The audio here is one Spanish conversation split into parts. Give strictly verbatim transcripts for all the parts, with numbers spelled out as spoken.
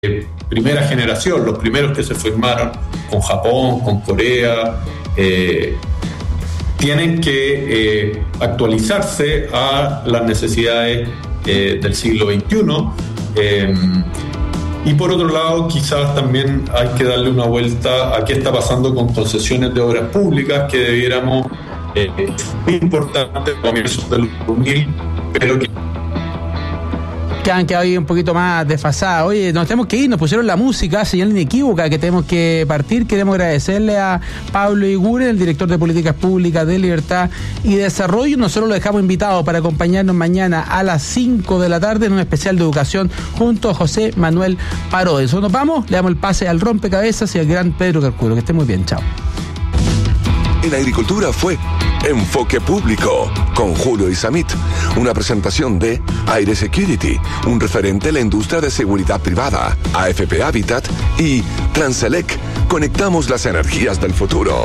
primera generación, los primeros que se firmaron con Japón, con Corea, eh, tienen que eh, actualizarse a las necesidades eh, del siglo veintiuno. Eh, y por otro lado, quizás también hay que darle una vuelta a qué está pasando con concesiones de obras públicas que debiéramos, eh, muy importante, a comienzos del dos mil, pero que que han quedado ahí un poquito más desfasadas. Oye, nos tenemos que ir, nos pusieron la música, señal inequívoca que tenemos que partir. Queremos agradecerle a Pablo Iguren, el director de Políticas Públicas de Libertad y Desarrollo. Nosotros lo dejamos invitado para acompañarnos mañana a las cinco de la tarde en un especial de educación junto a José Manuel Paró. Eso nos vamos, le damos el pase al rompecabezas y al gran Pedro Carcuro. Que esté muy bien, chao. En Agricultura fue Enfoque Público con Julio Isamit, una presentación de Aire Security, un referente en la industria de seguridad privada, A F P Habitat y Transelec. Conectamos las energías del futuro.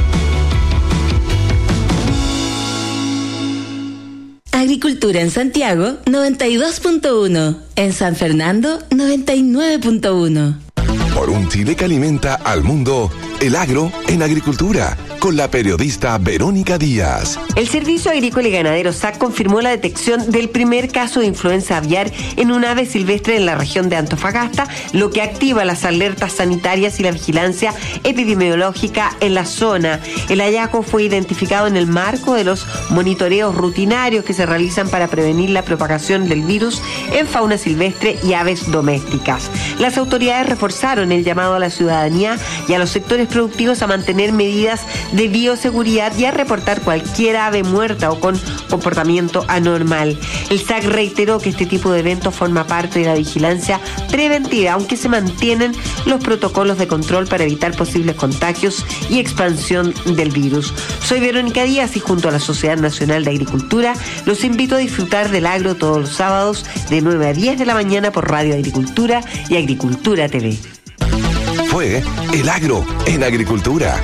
Agricultura en Santiago, noventa y dos punto uno. En San Fernando, noventa y nueve punto uno. Por un Chile que alimenta al mundo, el agro en agricultura, con la periodista Verónica Díaz. El Servicio Agrícola y Ganadero S A C confirmó la detección del primer caso de influenza aviar en un ave silvestre en la región de Antofagasta, lo que activa las alertas sanitarias y la vigilancia epidemiológica en la zona. El hallazgo fue identificado en el marco de los monitoreos rutinarios que se realizan para prevenir la propagación del virus en fauna silvestre y aves domésticas. Las autoridades reforzaron el llamado a la ciudadanía y a los sectores productivos a mantener medidas de bioseguridad y a reportar cualquier ave muerta o con comportamiento anormal. El S A C reiteró que este tipo de eventos forma parte de la vigilancia preventiva, aunque se mantienen los protocolos de control para evitar posibles contagios y expansión del virus. Soy Verónica Díaz y junto a la Sociedad Nacional de Agricultura los invito a disfrutar del agro todos los sábados de nueve a diez de la mañana por Radio Agricultura y Agricultura T V. Fue El Agro en Agricultura.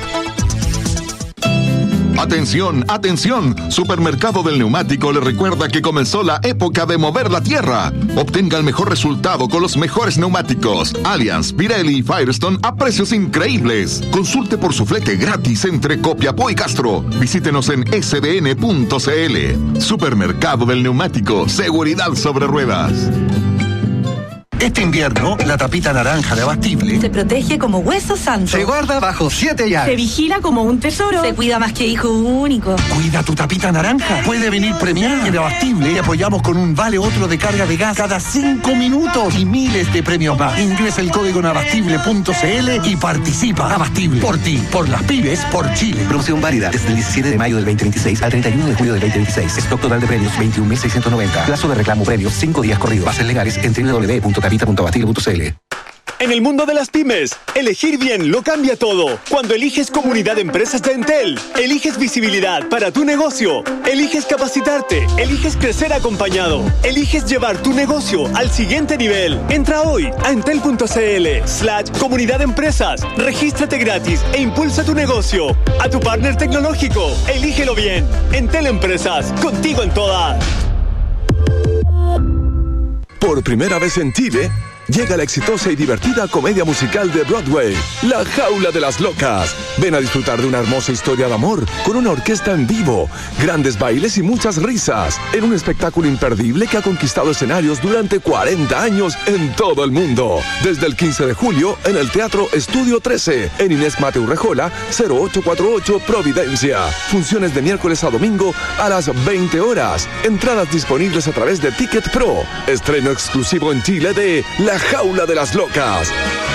Atención, atención, Supermercado del Neumático le recuerda que comenzó la época de mover la tierra. Obtenga el mejor resultado con los mejores neumáticos Allianz, Pirelli y Firestone a precios increíbles. Consulte por su flete gratis entre Copiapó y Castro. Visítenos en s d n punto c l. Supermercado del Neumático, seguridad sobre ruedas. Este invierno, la tapita naranja de Abastible se protege como hueso santo. Se guarda bajo siete llaves. Se vigila como un tesoro. Se cuida más que hijo único. Cuida tu tapita naranja. Puede venir premiada. En Abastible y apoyamos con un vale otro de carga de gas cada cinco minutos y miles de premios más. Ingresa el código en abastible punto c l y participa. Abastible. Por ti, por las pymes, por Chile. Promoción válida desde el diecisiete de mayo del veinte veintiséis al treinta y uno de julio del veinte veintiséis. Stock total de premios veintiún mil seiscientos noventa. Plazo de reclamo premios cinco días corridos. Bases legales en doble u doble u doble u punto tapita punto abastible punto c l. En el mundo de las pymes, elegir bien lo cambia todo. Cuando eliges Comunidad de Empresas de Entel, eliges visibilidad para tu negocio, eliges capacitarte, eliges crecer acompañado, eliges llevar tu negocio al siguiente nivel. Entra hoy a entel punto c l slash comunidad de empresas, regístrate gratis e impulsa tu negocio. A tu partner tecnológico, elígelo bien. Entel Empresas, contigo en todas. Por primera vez en Chile, llega la exitosa y divertida comedia musical de Broadway, La Jaula de las Locas. Ven a disfrutar de una hermosa historia de amor con una orquesta en vivo, grandes bailes y muchas risas, en un espectáculo imperdible que ha conquistado escenarios durante cuarenta años en todo el mundo. Desde el quince de julio en el Teatro Estudio trece, en Inés Mateu Rejola, cero ocho cuatro ocho Providencia. Funciones de miércoles a domingo a las veinte horas. Entradas disponibles a través de Ticket Pro. Estreno exclusivo en Chile de La Jaula de las Locas.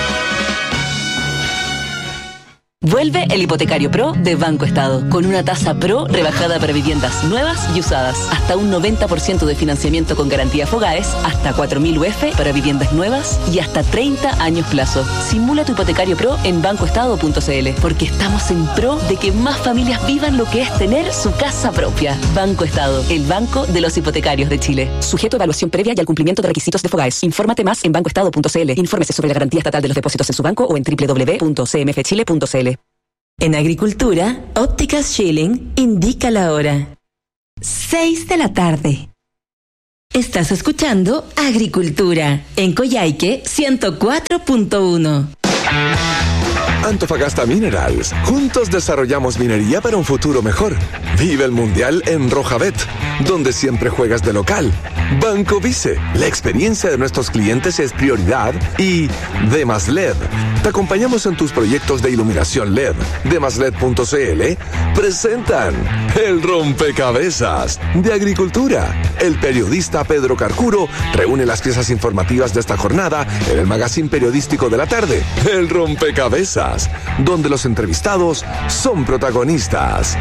Vuelve el Hipotecario Pro de Banco Estado, con una tasa Pro rebajada para viviendas nuevas y usadas. Hasta un noventa por ciento de financiamiento con garantía Fogaes, hasta cuatro mil U F para viviendas nuevas y hasta treinta años plazo. Simula tu Hipotecario Pro en banco estado punto c l, porque estamos en pro de que más familias vivan lo que es tener su casa propia. Banco Estado, el banco de los hipotecarios de Chile. Sujeto a evaluación previa y al cumplimiento de requisitos de Fogaes. Infórmate más en banco estado punto c l. Infórmese sobre la garantía estatal de los depósitos en su banco o en doble u doble u doble u punto c m f chile punto c l. En Agricultura, Ópticas Schilling indica la hora. seis de la tarde. Estás escuchando Agricultura en Coyhaique ciento cuatro punto uno. Antofagasta Minerals. Juntos desarrollamos minería para un futuro mejor. Vive el Mundial en Rojabet, donde siempre juegas de local. Banco Vice. La experiencia de nuestros clientes es prioridad. Y Demas L E D. Te acompañamos en tus proyectos de iluminación L E D. Demasled punto cl presentan El Rompecabezas de Agricultura. El periodista Pedro Carcuro reúne las piezas informativas de esta jornada en el magazine periodístico de la tarde, El Rompecabezas, donde los entrevistados son protagonistas.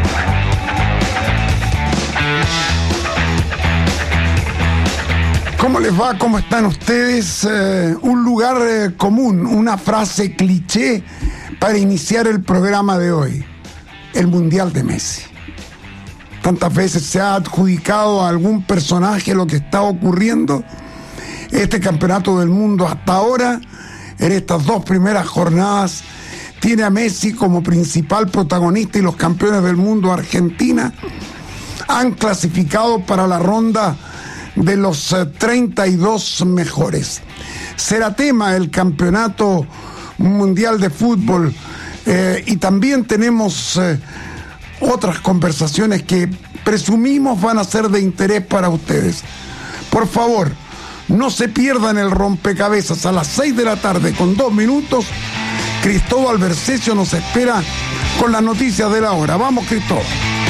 ¿Cómo les va? ¿Cómo están ustedes? Eh, un lugar eh, común, una frase cliché para iniciar el programa de hoy. El Mundial de Messi. Tantas veces se ha adjudicado a algún personaje lo que está ocurriendo. Este campeonato del mundo hasta ahora, en estas dos primeras jornadas, tiene a Messi como principal protagonista y los campeones del mundo, Argentina, han clasificado para la ronda de los eh, treinta y dos mejores. Será tema el campeonato mundial de fútbol eh, y también tenemos eh, otras conversaciones que presumimos van a ser de interés para ustedes. Por favor, no se pierdan el rompecabezas a las seis de la tarde con dos minutos. Cristóbal Bercesio nos espera con las noticias de la hora. Vamos, Cristóbal.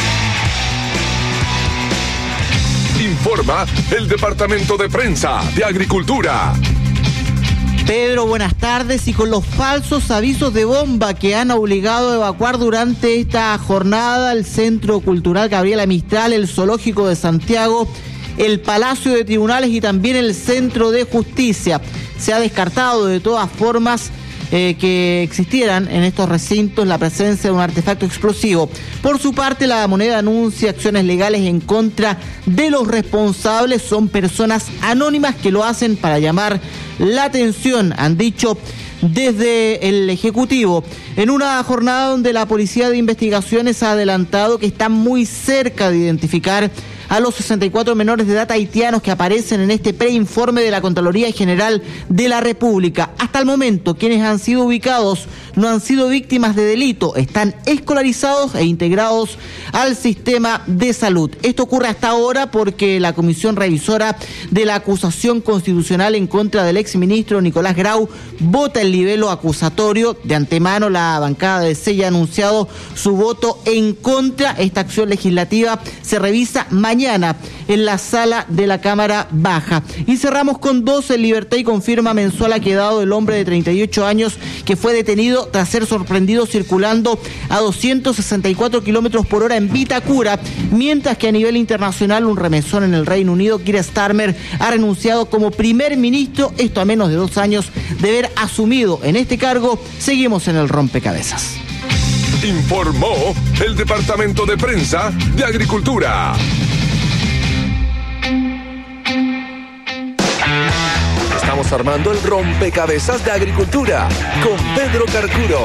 Informa el Departamento de Prensa de Agricultura. Pedro, buenas tardes. Y con los falsos avisos de bomba que han obligado a evacuar durante esta jornada el Centro Cultural Gabriela Mistral, el Zoológico de Santiago, el Palacio de Tribunales y también el Centro de Justicia, se ha descartado de todas formas Eh, que existieran en estos recintos la presencia de un artefacto explosivo. Por su parte, la Moneda anuncia acciones legales en contra de los responsables. Son personas anónimas que lo hacen para llamar la atención, han dicho desde el Ejecutivo. En una jornada donde la Policía de Investigaciones ha adelantado que está muy cerca de identificar a los sesenta y cuatro menores de edad haitianos que aparecen en este preinforme de la Contraloría General de la República. Hasta el momento, quienes han sido ubicados no han sido víctimas de delito, están escolarizados e integrados al sistema de salud. Esto ocurre hasta ahora porque la Comisión Revisora de la Acusación Constitucional en contra del exministro Nicolás Grau vota el libelo acusatorio. De antemano, la bancada de C E I ha anunciado su voto en contra. Esta acción legislativa se revisa mañana Mañana en la sala de la Cámara Baja. Y cerramos con dos. En libertad y confirma mensual ha quedado el hombre de treinta y ocho años que fue detenido tras ser sorprendido circulando a doscientos sesenta y cuatro kilómetros por hora en Vitacura, mientras que a nivel internacional un remesón en el Reino Unido, Keir Starmer, ha renunciado como primer ministro, esto a menos de dos años de haber asumido en este cargo. Seguimos en el rompecabezas. Informó el Departamento de Prensa de Agricultura. Estamos armando el rompecabezas de Agricultura con Pedro Carcuro.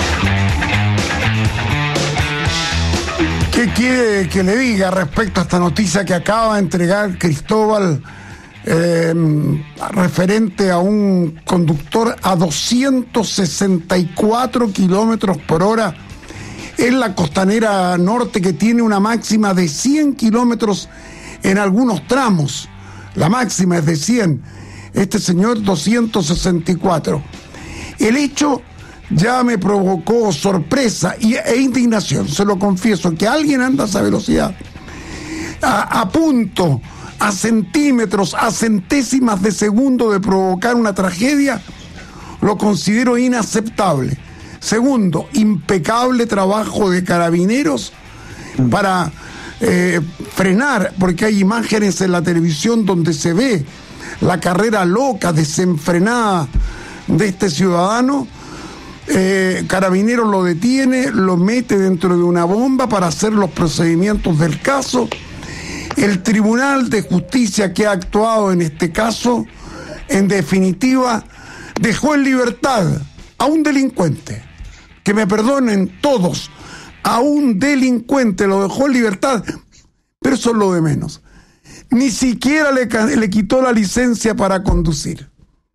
¿Qué quiere que le diga respecto a esta noticia que acaba de entregar Cristóbal eh, referente a un conductor a doscientos sesenta y cuatro kilómetros por hora en la costanera norte, que tiene una máxima de cien kilómetros en algunos tramos? La máxima es de cien. Este señor doscientos sesenta y cuatro. El hecho ya me provocó sorpresa y, e indignación, se lo confieso, que alguien anda a esa velocidad, a, a punto, a centímetros, a centésimas de segundo de provocar una tragedia, lo considero inaceptable. Segundo, impecable trabajo de carabineros para eh, frenar, porque hay imágenes en la televisión donde se ve la carrera loca, desenfrenada de este ciudadano. Eh, Carabineros lo detiene, lo mete dentro de una bomba para hacer los procedimientos del caso. El Tribunal de Justicia que ha actuado en este caso, en definitiva, dejó en libertad a un delincuente. Que me perdonen todos, a un delincuente lo dejó en libertad, pero eso es lo de menos. Ni siquiera le, le quitó la licencia para conducir.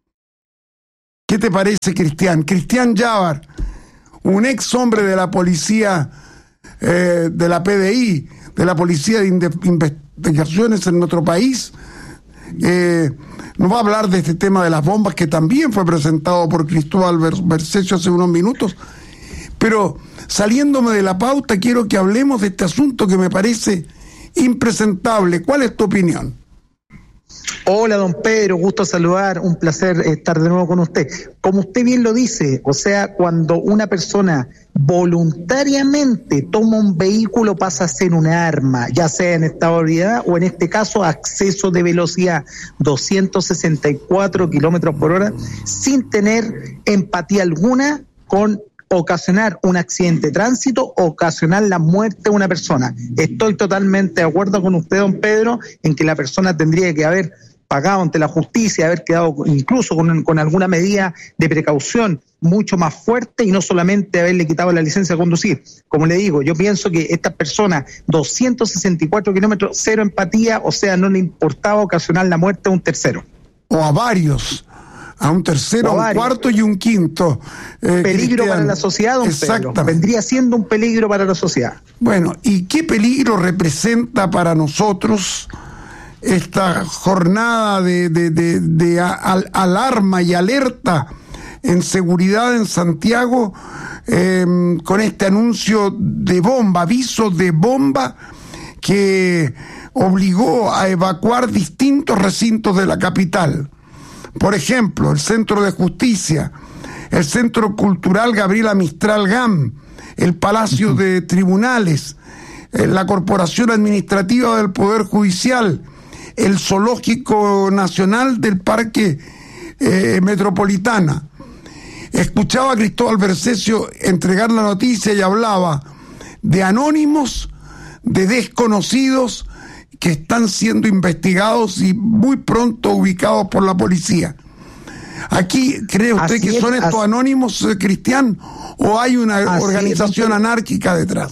¿Qué te parece, Cristian? Cristian Yabar, un ex hombre de la policía, eh, de la P D I, de la Policía de Investigaciones en nuestro país, eh, nos va a hablar de este tema de las bombas, que también fue presentado por Cristóbal Bercesio hace unos minutos. Pero saliéndome de la pauta, quiero que hablemos de este asunto que me parece impresentable. ¿Cuál es tu opinión? Hola, don Pedro, gusto saludar, un placer estar de nuevo con usted. Como usted bien lo dice, o sea, cuando una persona voluntariamente toma un vehículo pasa a ser una arma, ya sea en estado de ebriedad o en este caso exceso de velocidad, doscientos sesenta y cuatro kilómetros por hora, sin tener empatía alguna con ocasionar un accidente de tránsito, ocasionar la muerte de una persona. Estoy totalmente de acuerdo con usted, don Pedro, en que la persona tendría que haber pagado ante la justicia, haber quedado incluso con, con alguna medida de precaución mucho más fuerte y no solamente haberle quitado la licencia de conducir. Como le digo, yo pienso que esta persona, doscientos sesenta y cuatro kilómetros, cero empatía, o sea, no le importaba ocasionar la muerte a un tercero. O a varios. A un tercero, a un cuarto y un quinto. Eh, peligro Cristian. Para la sociedad, don Pedro. Vendría siendo un peligro para la sociedad. Bueno, ¿y qué peligro representa para nosotros esta jornada de, de, de, de al, alarma y alerta en seguridad en Santiago, eh, con este anuncio de bomba, aviso de bomba, que obligó a evacuar distintos recintos de la capital? Por ejemplo, el Centro de Justicia, el Centro Cultural Gabriela Mistral G A M, el Palacio de Tribunales, la Corporación Administrativa del Poder Judicial, el Zoológico Nacional del Parque eh, Metropolitana. Escuchaba a Cristóbal Bercesio entregar la noticia y hablaba de anónimos, de desconocidos, que están siendo investigados y muy pronto ubicados por la policía. Aquí, ¿cree usted así que es, son estos así, anónimos, eh, Cristian, o hay una organización es, anárquica detrás?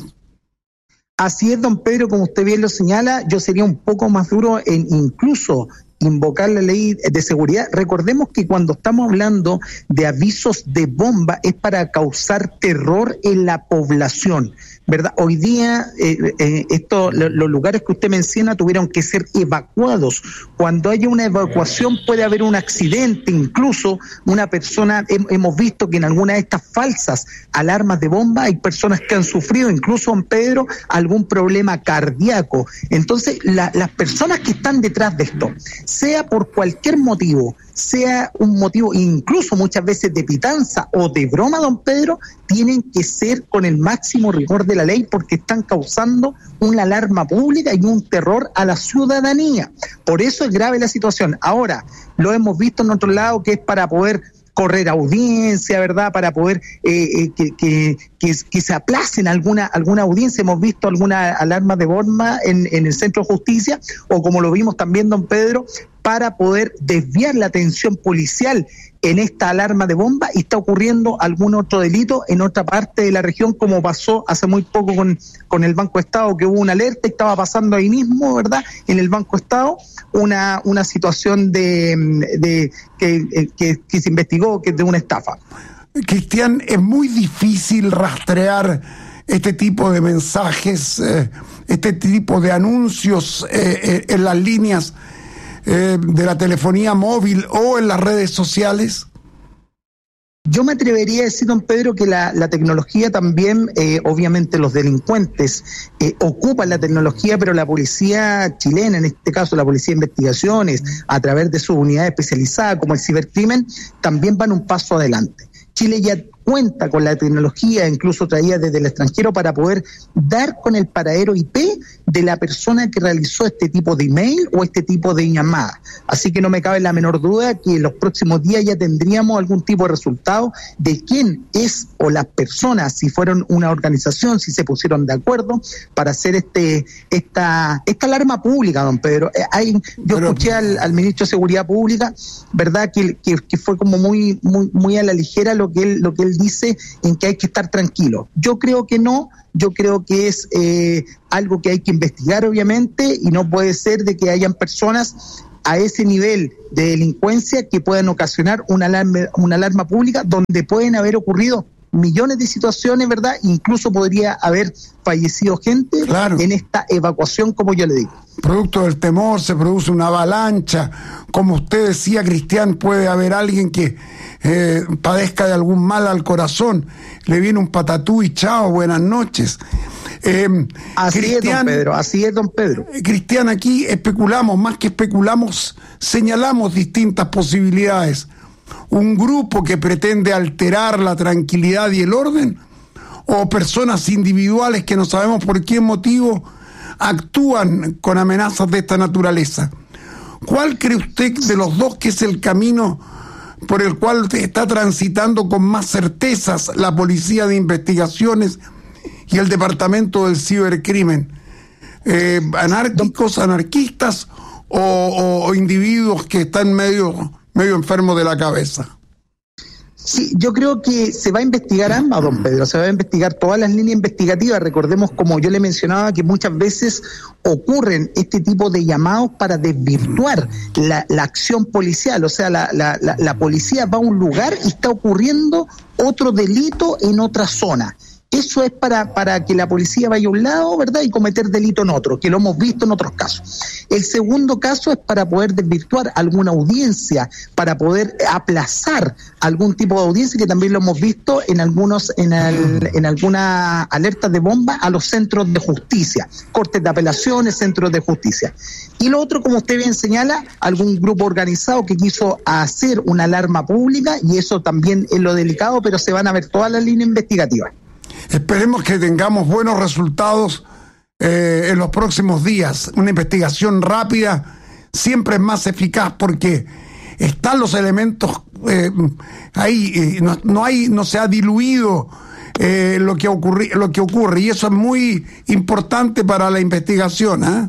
Así es, don Pedro, como usted bien lo señala, yo sería un poco más duro en incluso invocar la ley de seguridad. Recordemos que cuando estamos hablando de avisos de bomba es para causar terror en la población, ¿verdad? Hoy día eh, eh, esto, lo, los lugares que usted menciona tuvieron que ser evacuados. Cuando haya una evacuación puede haber un accidente, incluso una persona, he, hemos visto que en algunas de estas falsas alarmas de bomba hay personas que han sufrido, incluso don Pedro, algún problema cardíaco. Entonces la, las personas que están detrás de esto, sea por cualquier motivo, sea un motivo incluso muchas veces de pitanza o de broma, don Pedro, tienen que ser con el máximo rigor de la ley porque están causando una alarma pública y un terror a la ciudadanía. Por eso es grave la situación. Ahora, lo hemos visto en otro lado que es para poder correr audiencia, ¿verdad? Para poder eh, eh, que, que, que, que se aplacen alguna alguna audiencia. Hemos visto alguna alarma de bomba en, en el Centro de Justicia, o como lo vimos también, don Pedro, para poder desviar la atención policial en esta alarma de bomba, y está ocurriendo algún otro delito en otra parte de la región, como pasó hace muy poco con, con el Banco Estado, que hubo una alerta y estaba pasando ahí mismo, ¿verdad? En el Banco Estado, una, una situación de, de que, que, que se investigó que es de una estafa. Cristian, es muy difícil rastrear este tipo de mensajes, eh, este tipo de anuncios eh, eh, en las líneas Eh, de la telefonía móvil o en las redes sociales. Yo me atrevería a decir, don Pedro, que la, la tecnología también, eh, obviamente los delincuentes eh, ocupan la tecnología, pero la policía chilena, en este caso la Policía de Investigaciones, a través de sus unidades especializadas como el cibercrimen, también van un paso adelante. Chile ya cuenta con la tecnología, incluso traída desde el extranjero, para poder dar con el paradero I P de la persona que realizó este tipo de email o este tipo de llamada. Así que no me cabe la menor duda que en los próximos días ya tendríamos algún tipo de resultado de quién es, o las personas, si fueron una organización, si se pusieron de acuerdo para hacer este esta esta alarma pública, don Pedro. Eh, hay, yo Pero, escuché al, al ministro de Seguridad Pública, verdad, que, que, que fue como muy muy muy a la ligera lo que él lo que él dice, en que hay que estar tranquilo. Yo creo que no, yo creo que es eh, algo que hay que investigar obviamente, y no puede ser de que hayan personas a ese nivel de delincuencia que puedan ocasionar una alarma, una alarma pública donde pueden haber ocurrido millones de situaciones, ¿verdad? Incluso podría haber fallecido gente claro. en esta evacuación, como yo le digo. Producto del temor se produce una avalancha. Como usted decía, Cristian, puede haber alguien que eh, padezca de algún mal al corazón. Le viene un patatú y chao, buenas noches. Eh, así Cristian, es, don Pedro, así es, don Pedro. Cristian, aquí especulamos, más que especulamos, señalamos distintas posibilidades. Un grupo que pretende alterar la tranquilidad y el orden, o personas individuales que no sabemos por qué motivo actúan con amenazas de esta naturaleza. ¿Cuál cree usted de los dos que es el camino por el cual está transitando con más certezas la Policía de Investigaciones y el Departamento del Cibercrimen? Eh, ¿Anárquicos, anarquistas o, o, o individuos que están medio... medio enfermo de la cabeza? Sí, yo creo que se va a investigar ambas, don Pedro, se va a investigar todas las líneas investigativas. Recordemos, como yo le mencionaba, que muchas veces ocurren este tipo de llamados para desvirtuar la, la acción policial, o sea, la, la, la, la policía va a un lugar y está ocurriendo otro delito en otra zona. Eso es para, para que la policía vaya a un lado, ¿verdad?, y cometer delito en otro, que lo hemos visto en otros casos. El segundo caso es para poder desvirtuar alguna audiencia, para poder aplazar algún tipo de audiencia, que también lo hemos visto en algunos, en, el, en algunas alertas de bomba a los centros de justicia, cortes de apelaciones, centros de justicia. Y lo otro, como usted bien señala, algún grupo organizado que quiso hacer una alarma pública, y eso también es lo delicado, pero se van a ver todas las líneas investigativas. Esperemos que tengamos buenos resultados eh, en los próximos días. Una investigación rápida siempre es más eficaz porque están los elementos eh, ahí, eh, no, no hay, no se ha diluido eh, lo que ocurri, lo que ocurre, y eso es muy importante para la investigación, ¿eh?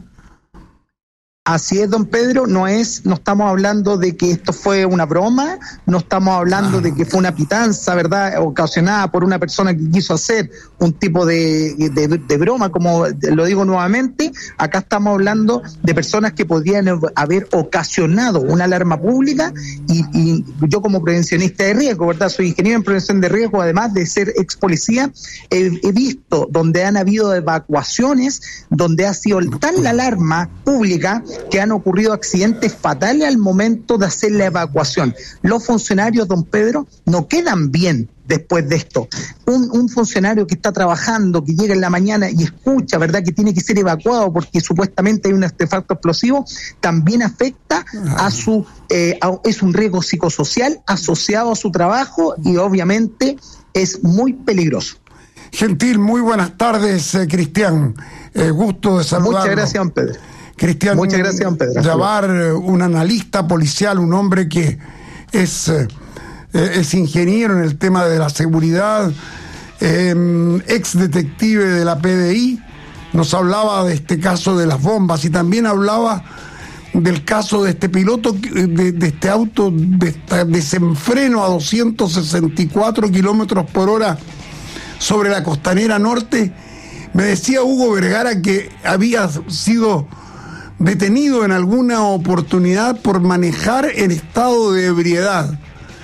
Así es, don Pedro, no es, no estamos hablando de que esto fue una broma, no estamos hablando ah. de que fue una pitanza, ¿verdad?, ocasionada por una persona que quiso hacer un tipo de, de, de broma, como lo digo nuevamente. Acá estamos hablando de personas que podrían haber ocasionado una alarma pública, y, y yo como prevencionista de riesgo, ¿verdad?, soy ingeniero en prevención de riesgo, además de ser ex policía, he, he visto donde han habido evacuaciones, donde ha sido tan la alarma pública que han ocurrido accidentes fatales al momento de hacer la evacuación. Los funcionarios, don Pedro, no quedan bien después de esto. Un, un funcionario que está trabajando, que llega en la mañana y escucha, ¿verdad?, que tiene que ser evacuado porque supuestamente hay un artefacto explosivo, también afecta a su, eh, a, es un riesgo psicosocial asociado a su trabajo, y obviamente es muy peligroso. Gentil, muy buenas tardes, eh, Cristian. Eh, gusto de saludarlo. Muchas gracias, don Pedro. Cristian Muchas gracias, don Pedro. Llavar, un analista policial, un hombre que es, eh, es ingeniero en el tema de la seguridad, eh, ex detective de la P D I, nos hablaba de este caso de las bombas y también hablaba del caso de este piloto, de, de este auto de esta desenfreno a doscientos sesenta y cuatro kilómetros por hora sobre la costanera norte. Me decía Hugo Vergara que había sido detenido en alguna oportunidad por manejar en estado de ebriedad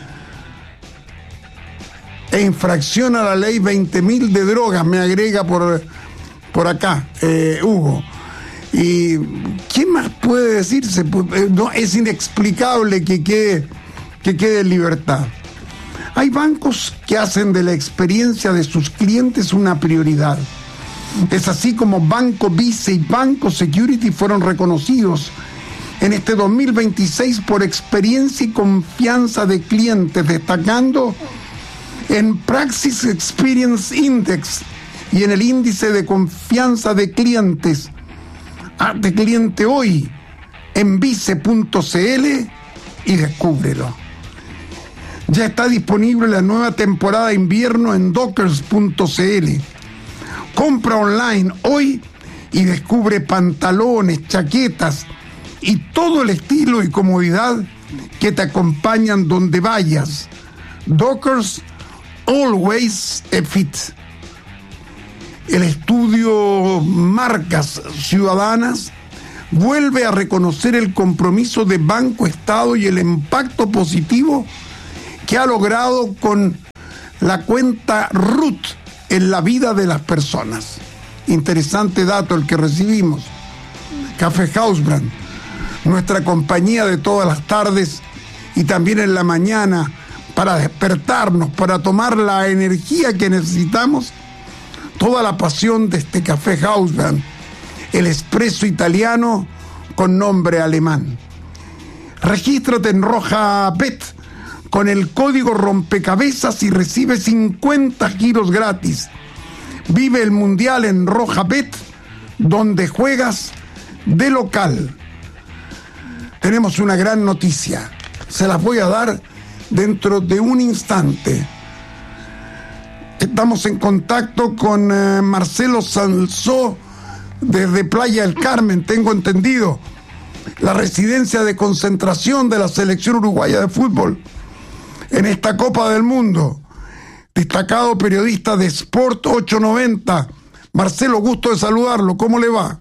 e infracción a la ley veinte mil de drogas, me agrega por, por acá eh, Hugo. ¿Y qué más puede decirse? No, es inexplicable que quede, que quede en libertad. Hay bancos que hacen de la experiencia de sus clientes una prioridad. Es así como Banco Vice y Banco Security fueron reconocidos en este dos mil veintiséis por experiencia y confianza de clientes, destacando en Praxis Experience Index y en el índice de confianza de clientes. Hazte cliente hoy en vice punto c l y descúbrelo. Ya está disponible la nueva temporada de invierno en dockers punto c l. Compra online hoy y descubre pantalones, chaquetas y todo el estilo y comodidad que te acompañan donde vayas. Dockers, always a fit. El estudio Marcas Ciudadanas vuelve a reconocer el compromiso de Banco Estado y el impacto positivo que ha logrado con la cuenta R U T en la vida de las personas. Interesante dato el que recibimos. Café Hausbrand, nuestra compañía de todas las tardes y también en la mañana, para despertarnos, para tomar la energía que necesitamos, toda la pasión de este Café Hausbrand, el espresso italiano con nombre alemán. Regístrate en Roja Bet con el código rompecabezas y recibe cincuenta giros gratis. Vive el Mundial en Roja Bet, donde juegas de local. Tenemos una gran noticia. Se las voy a dar dentro de un instante. Estamos en contacto con eh, Marcelo Salzó desde Playa del Carmen, tengo entendido, la residencia de concentración de la selección uruguaya de fútbol en esta Copa del Mundo. Destacado periodista de Sport ochocientos noventa. Marcelo, gusto de saludarlo. ¿Cómo le va?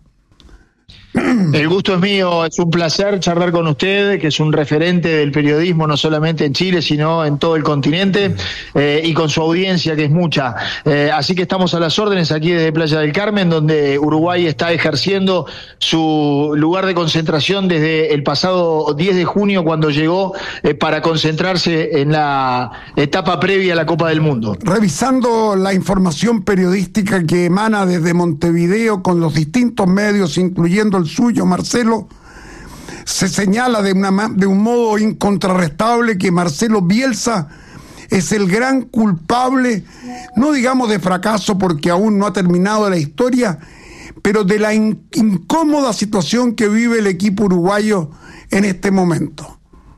El gusto es mío, es un placer charlar con usted, que es un referente del periodismo no solamente en Chile, sino en todo el continente, eh, y con su audiencia, que es mucha. Eh, así que estamos a las órdenes aquí desde Playa del Carmen, donde Uruguay está ejerciendo su lugar de concentración desde el pasado diez de junio, cuando llegó eh, para concentrarse en la etapa previa a la Copa del Mundo. Revisando la información periodística que emana desde Montevideo con los distintos medios, incluyendo el suyo, Marcelo, se señala de, una, de un modo incontrarrestable que Marcelo Bielsa es el gran culpable, no digamos de fracaso porque aún no ha terminado la historia, pero de la in, incómoda situación que vive el equipo uruguayo en este momento.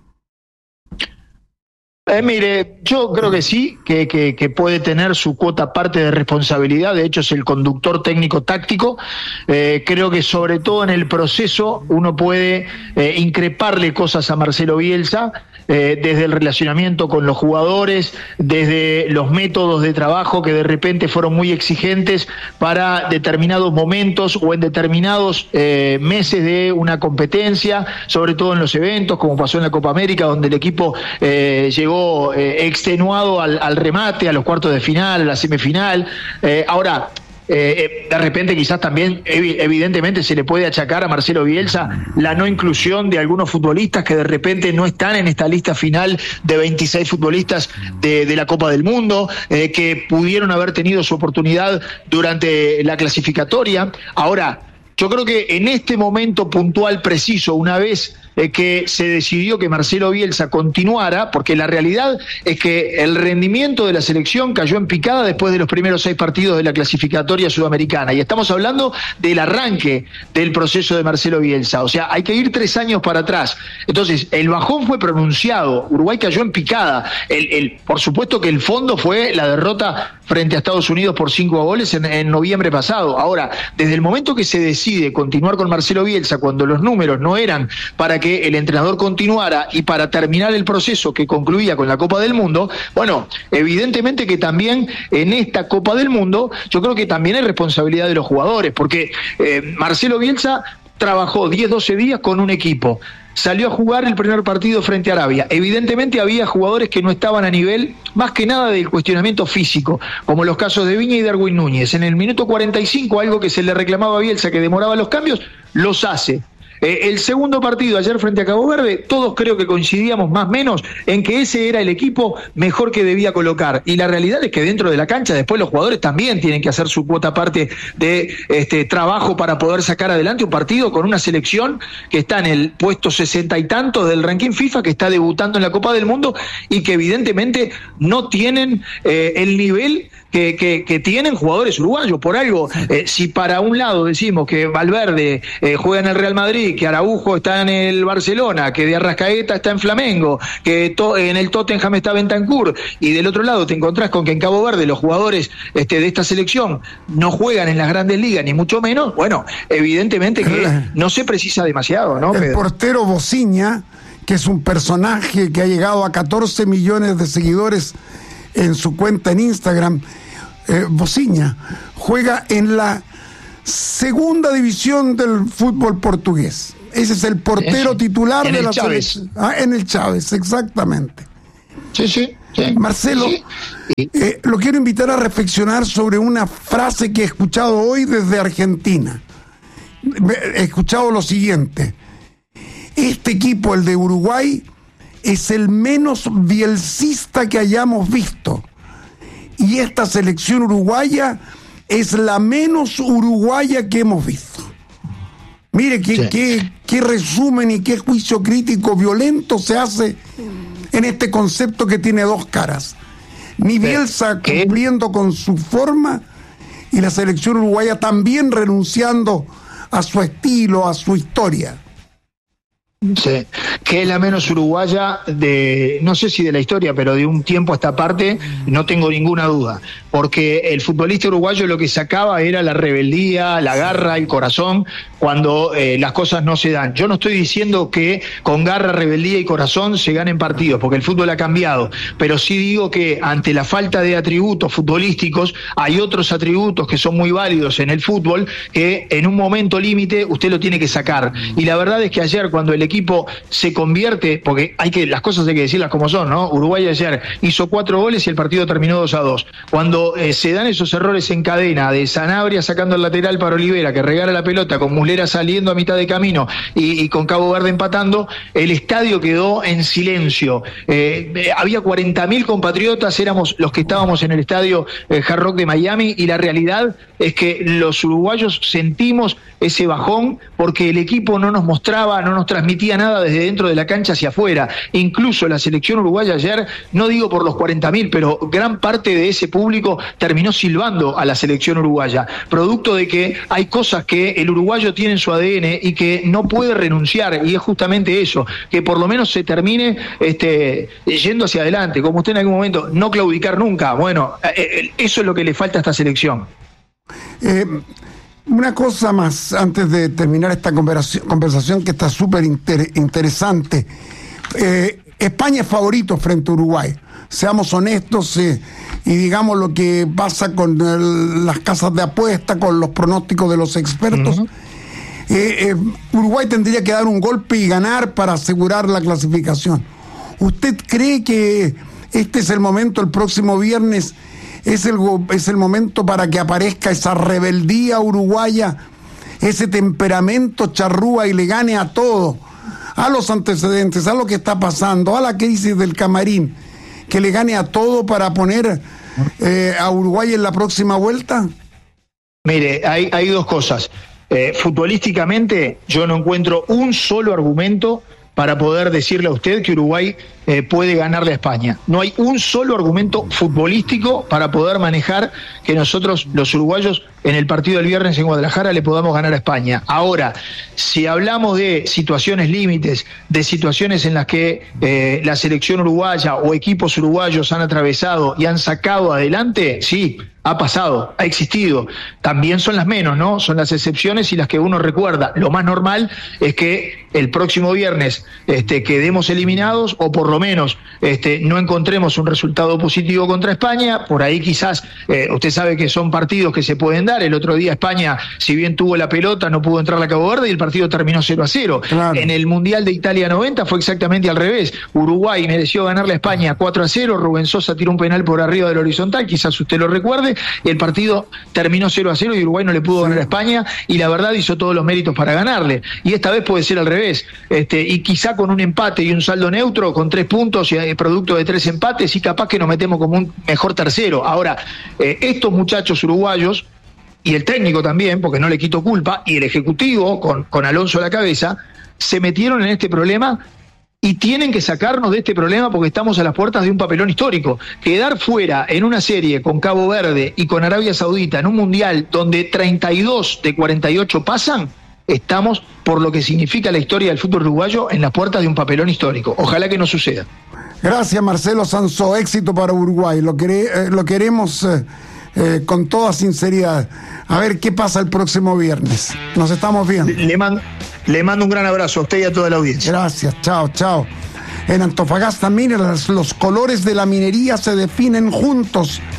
Eh, mire, yo creo que sí, que, que, que puede tener su cuota parte de responsabilidad. De hecho, es el conductor técnico-táctico. Eh, creo que sobre todo en el proceso uno puede eh, increparle cosas a Marcelo Bielsa, eh, desde el relacionamiento con los jugadores, desde los métodos de trabajo que de repente fueron muy exigentes para determinados momentos o en determinados eh, meses de una competencia, sobre todo en los eventos, como pasó en la Copa América, donde el equipo eh, llegó Eh, extenuado al, al remate, a los cuartos de final, a la semifinal. Eh, ahora, eh, de repente quizás también ev- evidentemente se le puede achacar a Marcelo Bielsa la no inclusión de algunos futbolistas que de repente no están en esta lista final de veintiséis futbolistas de, de la Copa del Mundo, eh, que pudieron haber tenido su oportunidad durante la clasificatoria. Ahora, yo creo que en este momento puntual preciso, una vez eh, que se decidió que Marcelo Bielsa continuara, porque la realidad es que el rendimiento de la selección cayó en picada después de los primeros seis partidos de la clasificatoria sudamericana, y estamos hablando del arranque del proceso de Marcelo Bielsa, o sea, hay que ir tres años para atrás. Entonces, el bajón fue pronunciado, Uruguay cayó en picada, el, el, por supuesto que el fondo fue la derrota frente a Estados Unidos por cinco goles en, en noviembre pasado. Ahora, desde el momento que se decide continuar con Marcelo Bielsa, cuando los números no eran para que el entrenador continuara y para terminar el proceso que concluía con la Copa del Mundo, bueno, evidentemente que también en esta Copa del Mundo yo creo que también hay responsabilidad de los jugadores, porque eh, Marcelo Bielsa trabajó diez, doce días con un equipo, salió a jugar el primer partido frente a Arabia. Evidentemente había jugadores que no estaban a nivel, más que nada del cuestionamiento físico, como los casos de Viña y Darwin Núñez. En el minuto cuarenta y cinco, algo que se le reclamaba a Bielsa, que demoraba los cambios, los hace. Eh, el segundo partido ayer frente a Cabo Verde, todos creo que coincidíamos más o menos en que ese era el equipo mejor que debía colocar, y la realidad es que dentro de la cancha después los jugadores también tienen que hacer su cuota parte de este trabajo para poder sacar adelante un partido con una selección que está en el puesto sesenta y tantos del ranking FIFA, que está debutando en la Copa del Mundo y que evidentemente no tienen eh, el nivel que, que, que tienen jugadores uruguayos. Por algo, eh, si para un lado decimos que Valverde eh, juega en el Real Madrid, que Araujo está en el Barcelona, que de Arrascaeta está en Flamengo, que to- en el Tottenham está Bentancur, y del otro lado te encontrás con que en Cabo Verde los jugadores este, de esta selección no juegan en las grandes ligas, ni mucho menos, bueno, evidentemente que no se precisa demasiado, ¿no, El Pedro? portero Bociña, que es un personaje que ha llegado a catorce millones de seguidores en su cuenta en Instagram, eh, Bociña, juega en la segunda división del fútbol portugués. Ese es el portero Eso. titular En de el la Chávez. selección. Ah, en el Chávez, exactamente. Sí, sí. sí. Marcelo, Sí. eh, lo quiero invitar a reflexionar sobre una frase que he escuchado hoy desde Argentina. He escuchado lo siguiente: este equipo, el de Uruguay, es el menos bielcista que hayamos visto, y esta selección uruguaya es la menos uruguaya que hemos visto. Mire qué, Sí. qué, qué resumen y qué juicio crítico violento se hace en este concepto que tiene dos caras. Ni Bielsa cumpliendo con su forma, y la selección uruguaya también renunciando a su estilo, a su historia. Sí, que es la menos uruguaya de, no sé si de la historia, pero de un tiempo a esta parte, no tengo ninguna duda, porque el futbolista uruguayo lo que sacaba era la rebeldía, la garra, el corazón, cuando eh, las cosas no se dan. Yo no estoy diciendo que con garra, rebeldía y corazón se ganen partidos, porque el fútbol ha cambiado, pero sí digo que ante la falta de atributos futbolísticos, hay otros atributos que son muy válidos en el fútbol, que en un momento límite usted lo tiene que sacar. Y la verdad es que ayer, cuando el equipo se convierte, porque hay que, las cosas hay que decirlas como son, ¿no? Uruguay ayer hizo cuatro goles y el partido terminó dos a dos. Cuando eh, se dan esos errores en cadena de Sanabria sacando el lateral para Olivera, que regala la pelota, con Muslera saliendo a mitad de camino y, y con Cabo Verde empatando, el estadio quedó en silencio. Eh, eh, había cuarenta mil compatriotas, éramos los que estábamos en el estadio eh, Hard Rock de Miami, y la realidad es que los uruguayos sentimos ese bajón porque el equipo no nos mostraba, no nos transmitía nada desde dentro de la cancha hacia afuera. Incluso la selección uruguaya ayer, no digo por los cuarenta mil, pero gran parte de ese público terminó silbando a la selección uruguaya, producto de que hay cosas que el uruguayo tiene en su A D N y que no puede renunciar, y es justamente eso, que por lo menos se termine este, yendo hacia adelante, como usted en algún momento, no claudicar nunca. Bueno, eh, eso es lo que le falta a esta selección. Eh, una cosa más antes de terminar esta conversación, conversación que está súper inter, interesante. Eh, España es favorito frente a Uruguay. Seamos honestos eh, y digamos lo que pasa con el, las casas de apuesta, con los pronósticos de los expertos. Uh-huh. eh, eh, Uruguay tendría que dar un golpe y ganar para asegurar la clasificación. ¿Usted cree que este es el momento, el próximo viernes, es el, es el momento para que aparezca esa rebeldía uruguaya, ese temperamento charrúa, y le gane a todo, a los antecedentes, a lo que está pasando, a la crisis del camarín, que le gane a todo para poner eh, a Uruguay en la próxima vuelta? Mire, hay, hay dos cosas. Eh, futbolísticamente, yo no encuentro un solo argumento para poder decirle a usted que Uruguay eh, puede ganarle a España. No hay un solo argumento futbolístico para poder manejar que nosotros, los uruguayos, en el partido del viernes en Guadalajara le podamos ganar a España. Ahora, si hablamos de situaciones límites, de situaciones en las que eh, la selección uruguaya o equipos uruguayos han atravesado y han sacado adelante, sí, ha pasado, ha existido. También son las menos, ¿no? Son las excepciones y las que uno recuerda. Lo más normal es que el próximo viernes este, quedemos eliminados, o por lo menos este, no encontremos un resultado positivo contra España. Por ahí quizás, eh, usted sabe que son partidos que se pueden dar. El otro día España, si bien tuvo la pelota, no pudo entrar a Cabo Verde y el partido terminó cero a cero. Claro. En el Mundial de Italia noventa fue exactamente al revés. Uruguay mereció ganarle a España cuatro a cero. Rubén Sosa tiró un penal por arriba del horizontal, quizás usted lo recuerde. Y el partido terminó cero a cero y Uruguay no le pudo ganar a España, y la verdad hizo todos los méritos para ganarle. Y esta vez puede ser al revés, este, y quizá con un empate y un saldo neutro, con tres puntos y eh, producto de tres empates, y capaz que nos metemos como un mejor tercero. Ahora, eh, estos muchachos uruguayos, y el técnico también, porque no le quito culpa, y el ejecutivo, con, con Alonso a la cabeza, se metieron en este problema y tienen que sacarnos de este problema, porque estamos a las puertas de un papelón histórico. Quedar fuera en una serie con Cabo Verde y con Arabia Saudita en un mundial donde treinta y dos de cuarenta y ocho pasan, estamos, por lo que significa la historia del fútbol uruguayo, en las puertas de un papelón histórico. Ojalá que no suceda. Gracias, Marcelo Sansó. Éxito para Uruguay. Lo, quere, eh, lo queremos eh, eh, con toda sinceridad. A ver qué pasa el próximo viernes. Nos estamos viendo. Le, le mando... Le mando un gran abrazo a usted y a toda la audiencia. Gracias, chao, chao. En Antofagasta, miren, los colores de la minería se definen juntos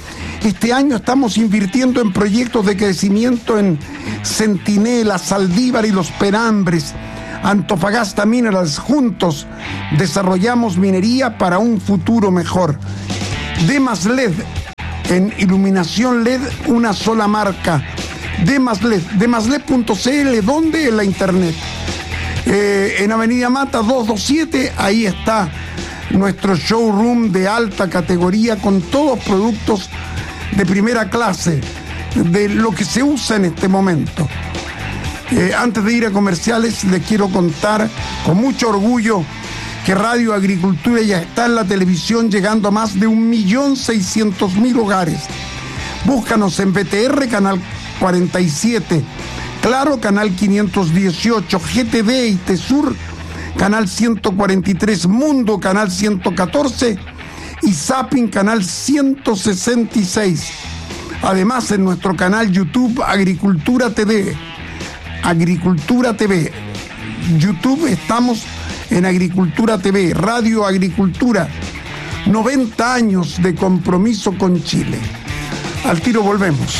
que este año estamos invirtiendo en proyectos de crecimiento en Centinela, Saldívar y Los Penambres. Antofagasta Minerals, juntos desarrollamos minería para un futuro mejor. Demas L E D, en iluminación L E D, una sola marca. Demas L E D, demas L E D punto c l, ¿dónde? En la internet. Eh, en Avenida Mata doscientos veintisiete, ahí está nuestro showroom de alta categoría con todos productos de primera clase, de lo que se usa en este momento. Eh, antes de ir a comerciales, les quiero contar con mucho orgullo que Radio Agricultura ya está en la televisión, llegando a más de un millón seiscientos mil hogares. Búscanos en B T R, canal cuarenta y siete, Claro, canal quinientos dieciocho, G T V y Tesur, canal ciento cuarenta y tres, Mundo, canal ciento catorce y Zapping, canal ciento sesenta y seis. Además, en nuestro canal YouTube, Agricultura T V. Agricultura T V. YouTube, estamos en Agricultura T V. Radio Agricultura. noventa años de compromiso con Chile. Al tiro volvemos.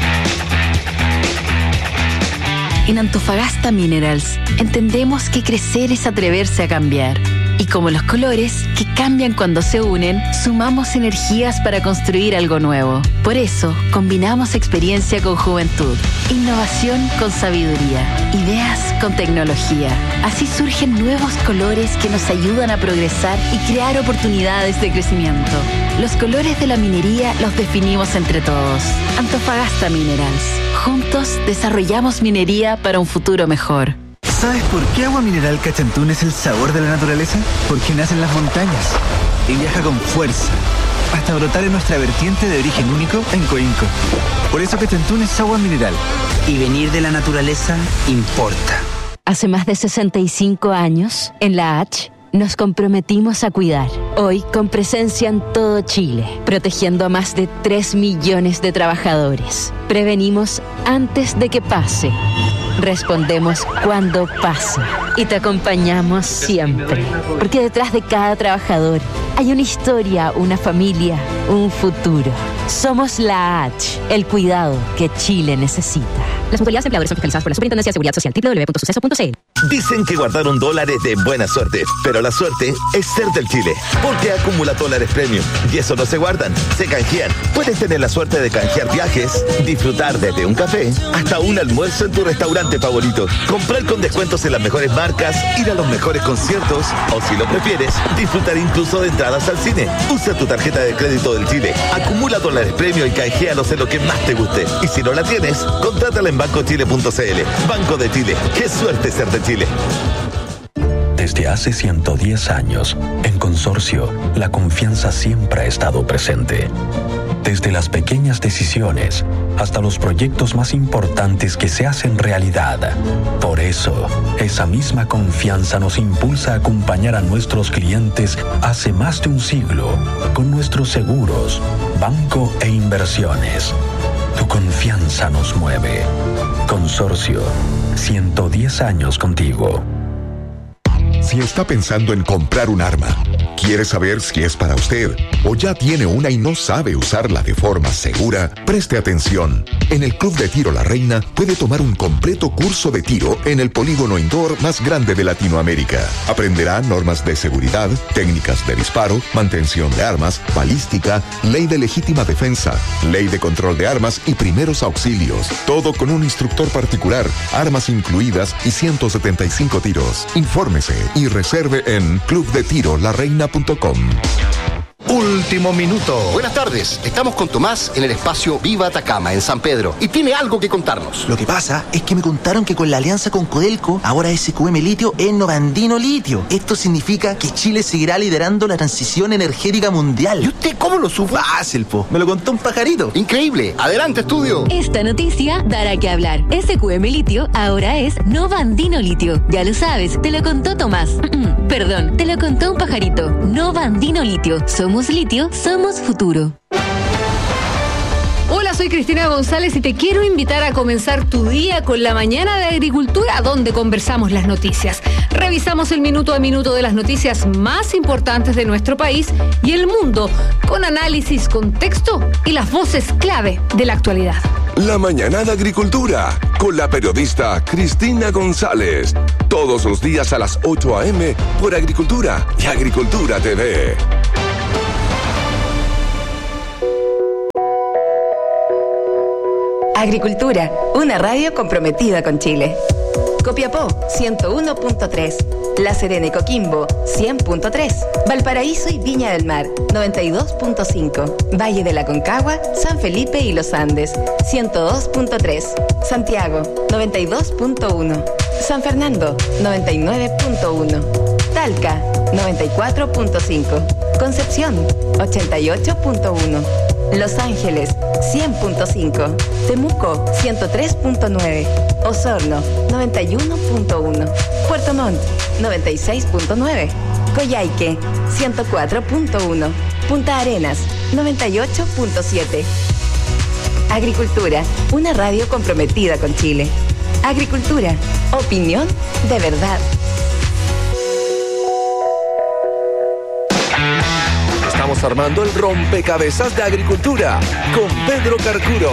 En Antofagasta Minerals entendemos que crecer es atreverse a cambiar. Y como los colores, que cambian cuando se unen, sumamos energías para construir algo nuevo. Por eso, combinamos experiencia con juventud, innovación con sabiduría, ideas con tecnología. Así surgen nuevos colores que nos ayudan a progresar y crear oportunidades de crecimiento. Los colores de la minería los definimos entre todos. Antofagasta Minerals. Juntos desarrollamos minería para un futuro mejor. ¿Sabes por qué Agua Mineral Cachantún es el sabor de la naturaleza? Porque nace en las montañas y viaja con fuerza hasta brotar en nuestra vertiente de origen único en Coinco. Por eso Cachantún es agua mineral. Y venir de la naturaleza importa. Hace más de sesenta y cinco años, en la H, nos comprometimos a cuidar. Hoy, con presencia en todo Chile, protegiendo a más de tres millones de trabajadores. Prevenimos antes de que pase. Respondemos cuando pasa y te acompañamos siempre, porque detrás de cada trabajador hay una historia, una familia, un futuro. Somos la H, el cuidado que Chile necesita. Las mutualidades empleadores son fiscalizadas por la Superintendencia de Seguridad Social. doble u doble u doble u punto suceso punto c l. Dicen que guardaron dólares de buena suerte, pero la suerte es ser del Chile, porque acumula dólares premium y eso no se guardan, se canjean. Puedes tener la suerte de canjear viajes, disfrutar desde un café hasta un almuerzo en tu restaurante favorito, comprar con descuentos en las mejores marcas, ir a los mejores conciertos o, si lo prefieres, disfrutar incluso de entradas al cine. Usa tu tarjeta de crédito del Chile, acumula dólares premium y canjealos en lo que más te guste. Y si no la tienes, contrátala en banco chile punto c l. Banco de Chile, qué suerte ser de Chile. Desde hace ciento diez años, en Consorcio, la confianza siempre ha estado presente. Desde las pequeñas decisiones hasta los proyectos más importantes que se hacen realidad. Por eso, esa misma confianza nos impulsa a acompañar a nuestros clientes hace más de un siglo con nuestros seguros, banco e inversiones. Tu confianza nos mueve. Consorcio, ciento diez años contigo. Si está pensando en comprar un arma, quiere saber si es para usted o ya tiene una y no sabe usarla de forma segura, preste atención. En el Club de Tiro La Reina puede tomar un completo curso de tiro en el polígono indoor más grande de Latinoamérica. Aprenderá normas de seguridad, técnicas de disparo, mantención de armas, balística, ley de legítima defensa, ley de control de armas y primeros auxilios. Todo con un instructor particular, armas incluidas y ciento setenta y cinco tiros. Infórmese y reserve en club de tiro la reina punto com. Último minuto. Buenas tardes. Estamos con Tomás en el espacio Viva Atacama, en San Pedro, y tiene algo que contarnos. Lo que pasa es que me contaron que con la alianza con Codelco, ahora S Q M Litio es Novandino Litio. Esto significa que Chile seguirá liderando la transición energética mundial. ¿Y usted cómo lo supo? Fácil, po. Me lo contó un pajarito. Increíble. Adelante, estudio. Esta noticia dará que hablar. S Q M Litio ahora es Novandino Litio. Ya lo sabes, te lo contó Tomás. Perdón, te lo contó un pajarito. Novandino Litio. Somos litio, somos futuro. Hola, Hola, soy Cristina González y te quiero invitar a comenzar tu día con la mañana de agricultura, donde conversamos las noticias. Revisamos el minuto a minuto de las noticias más importantes de nuestro país y el mundo, con análisis, contexto y las voces clave de la actualidad. La mañana de agricultura, con la periodista Cristina González. Todos los días a las ocho a eme por Agricultura y Agricultura T V. Agricultura, una radio comprometida con Chile. Copiapó, ciento uno punto tres. La Serena y Coquimbo, cien punto tres. Valparaíso y Viña del Mar, noventa y dos punto cinco. Valle de la Concagua, San Felipe y Los Andes, ciento dos punto tres. Santiago, noventa y dos punto uno. San Fernando, noventa y nueve punto uno. Talca, noventa y cuatro punto cinco. Concepción, ochenta y ocho punto uno. Los Ángeles, cien punto cinco. Temuco, ciento tres punto nueve. Osorno, noventa y uno punto uno. Puerto Montt, noventa y seis punto nueve. Coyhaique, ciento cuatro punto uno. Punta Arenas, noventa y ocho punto siete. Agricultura, una radio comprometida con Chile. Agricultura, opinión de verdad. Estamos armando el rompecabezas de agricultura con Pedro Carcuro.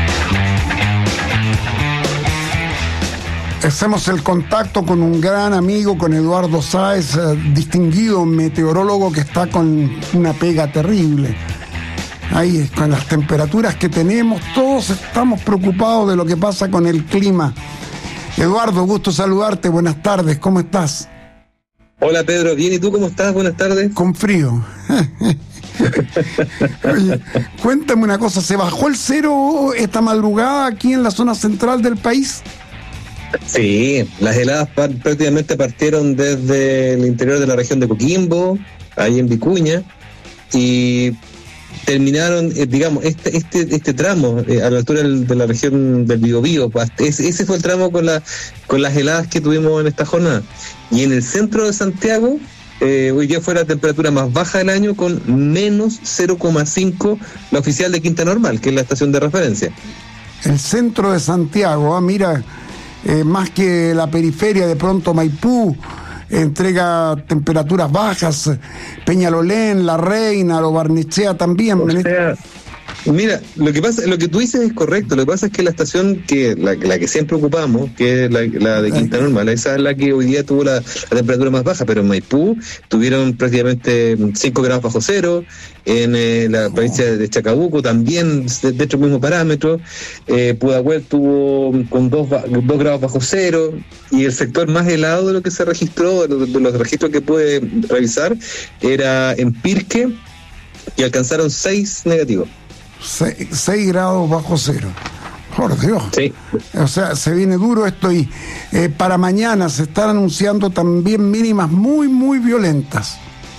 Hacemos el contacto con un gran amigo, con Eduardo Sáez, eh, distinguido meteorólogo que está con una pega terrible. Ahí, con las temperaturas que tenemos, todos estamos preocupados de lo que pasa con el clima. Eduardo, gusto saludarte, buenas tardes, ¿cómo estás? Hola Pedro, bien, ¿y tú cómo estás? Buenas tardes. Con frío. Oye, cuéntame una cosa, ¿se bajó el cero esta madrugada aquí en la zona central del país? Sí, las heladas prácticamente partieron desde el interior de la región de Coquimbo, ahí en Vicuña, y terminaron, eh, digamos, este este este tramo eh, a la altura del, de la región del Biobío. Ese, ese fue el tramo con, la, con las heladas que tuvimos en esta jornada. Y en el centro de Santiago, eh, hoy día fue la temperatura más baja del año, con menos cero coma cinco, la oficial de Quinta Normal, que es la estación de referencia. El centro de Santiago, ah, mira, eh, más que la periferia, de pronto Maipú entrega temperaturas bajas, Peñalolén, La Reina, Lo Barnechea también. O sea, mira, lo que pasa, lo que tú dices es correcto. Lo que pasa es que la estación que la, la que siempre ocupamos, que es la, la de Quinta Normal, esa es la que hoy día tuvo la, la temperatura más baja, pero en Maipú tuvieron prácticamente cinco grados bajo cero. En eh, la provincia de Chacabuco también, dentro del mismo parámetro. eh, Pudahuel tuvo con dos, dos grados bajo cero, y el sector más helado de lo que se registró, de los, de los registros que pude revisar, era en Pirque, y alcanzaron seis negativos. seis grados bajo cero. Por Dios. Sí. O sea, se viene duro esto, y eh, para mañana se están anunciando también mínimas muy, muy violentas.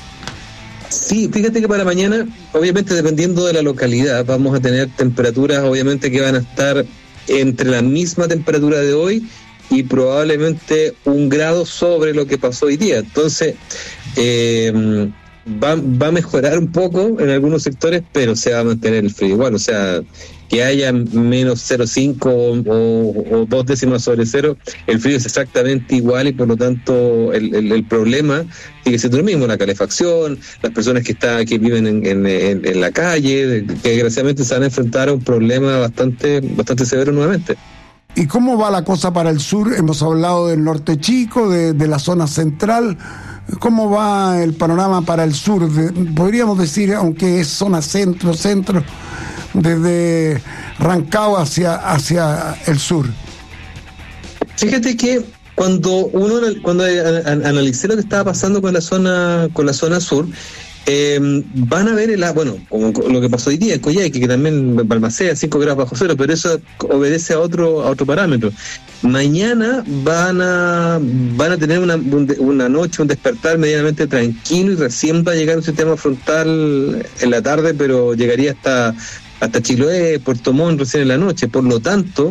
Sí, fíjate que para mañana, obviamente dependiendo de la localidad, vamos a tener temperaturas obviamente que van a estar entre la misma temperatura de hoy y probablemente un grado sobre lo que pasó hoy día. Entonces, eh, va, va a mejorar un poco en algunos sectores, pero se va a mantener el frío igual. O sea, que haya menos cero coma cinco o, o, o dos décimas sobre cero, el frío es exactamente igual, y por lo tanto el, el, el problema sigue siendo lo mismo: la calefacción, las personas que están que viven en, en, en, en la calle, que desgraciadamente se van a enfrentar a un problema bastante, bastante severo nuevamente. ¿Y cómo va la cosa para el sur? Hemos hablado del norte chico, de, de la zona central. ¿Cómo va el panorama para el sur? De, podríamos decir, aunque es zona centro, centro, desde Rancagua hacia, hacia el sur. Fíjate que cuando uno cuando analicé lo que estaba pasando con la zona con la zona sur, eh, van a ver el bueno, como lo que pasó hoy día en Coyhaique, que también Balmaceda cinco grados bajo cero, pero eso obedece a otro a otro parámetro. Mañana van a van a tener una, una noche, un despertar medianamente tranquilo, y recién va a llegar un sistema frontal en la tarde, pero llegaría hasta hasta Chiloé, Puerto Montt recién en la noche. Por lo tanto,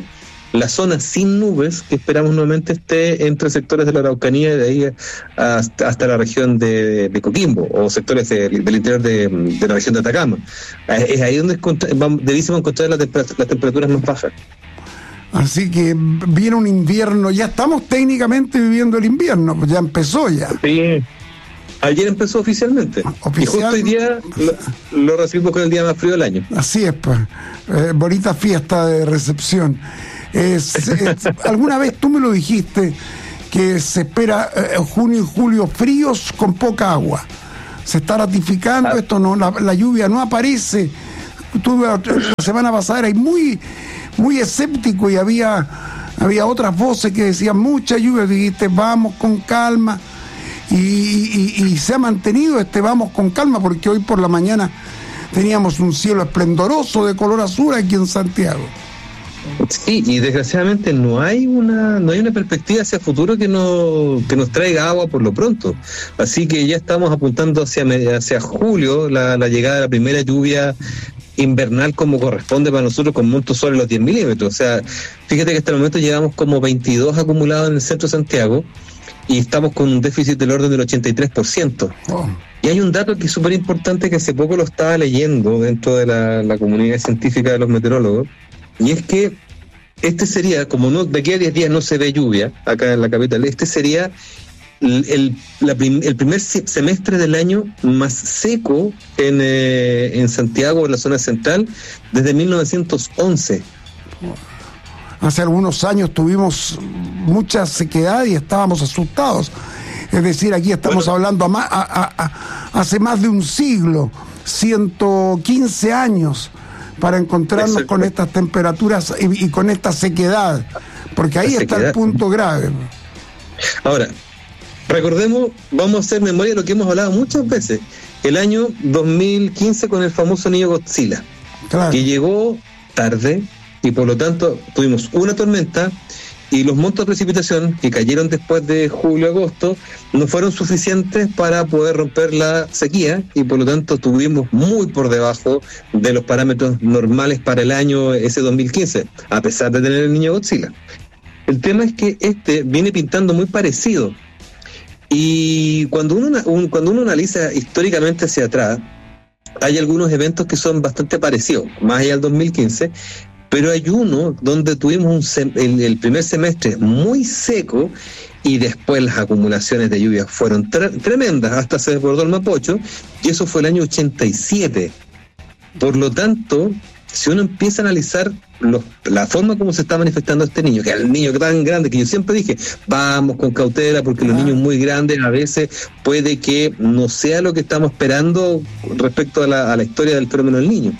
la zona sin nubes, que esperamos nuevamente esté entre sectores de la Araucanía y de ahí hasta, hasta la región de, de Coquimbo, o sectores de, del interior de, de la región de Atacama. Es ahí donde debíamos encontrar las, temper- las temperaturas más bajas. Así que viene un invierno, ya estamos técnicamente viviendo el invierno, pues ya empezó ya. Sí. Ayer empezó oficialmente. Oficial... Y justo hoy día lo, lo recibimos con el día más frío del año. Así es, pues. Eh, bonita fiesta de recepción. Es, es, alguna vez tú me lo dijiste, que se espera eh, junio y julio fríos con poca agua. Se está ratificando ah. esto, no, la, la lluvia no aparece. Tuve la semana pasada, era muy, muy escéptico y había, había otras voces que decían mucha lluvia. Dijiste, vamos con calma. Y, y, y se ha mantenido este vamos con calma, porque hoy por la mañana teníamos un cielo esplendoroso de color azul aquí en Santiago. Sí, y desgraciadamente no hay una no hay una perspectiva hacia futuro que nos que nos traiga agua por lo pronto. Así que ya estamos apuntando hacia hacia julio la, la llegada de la primera lluvia invernal como corresponde para nosotros, con montos sobre los diez milímetros. O sea, fíjate que hasta el momento llevamos como veintidós acumulados en el centro de Santiago y estamos con un déficit del orden del ochenta y tres por ciento. Oh. Y hay un dato que es súper importante, que hace poco lo estaba leyendo dentro de la, la comunidad científica de los meteorólogos, y es que este sería, como no de aquí a diez días no se ve lluvia acá en la capital, este sería el, el, la prim, el primer semestre del año más seco en, eh, en Santiago, en la zona central, desde mil novecientos once. Hace algunos años tuvimos mucha sequedad y estábamos asustados. Es decir, aquí estamos bueno. hablando a, ma- a, a, a, hace más de un siglo, ciento quince años, para encontrarnos Exacto. con estas temperaturas y, y con esta sequedad, porque ahí está el punto grave. Ahora, recordemos, vamos a hacer memoria de lo que hemos hablado muchas veces, el año dos mil quince con el famoso niño Godzilla, claro. que llegó tarde y por lo tanto tuvimos una tormenta y los montos de precipitación que cayeron después de julio-agosto no fueron suficientes para poder romper la sequía y por lo tanto estuvimos muy por debajo de los parámetros normales para el año ese dos mil quince, a pesar de tener el niño Godzilla. El tema es que este viene pintando muy parecido y cuando uno, un, cuando uno analiza históricamente hacia atrás, hay algunos eventos que son bastante parecidos, más allá del dos mil quince, pero hay uno donde tuvimos un sem- el, el primer semestre muy seco y después las acumulaciones de lluvia fueron tre- tremendas, hasta se desbordó el Mapocho, y eso fue el año ochenta y siete. Por lo tanto, si uno empieza a analizar los, la forma como se está manifestando este niño, que es el niño tan grande, que yo siempre dije, vamos con cautela, porque los niños muy grandes a veces puede que no sea lo que estamos esperando respecto a la, a la historia del fenómeno del niño.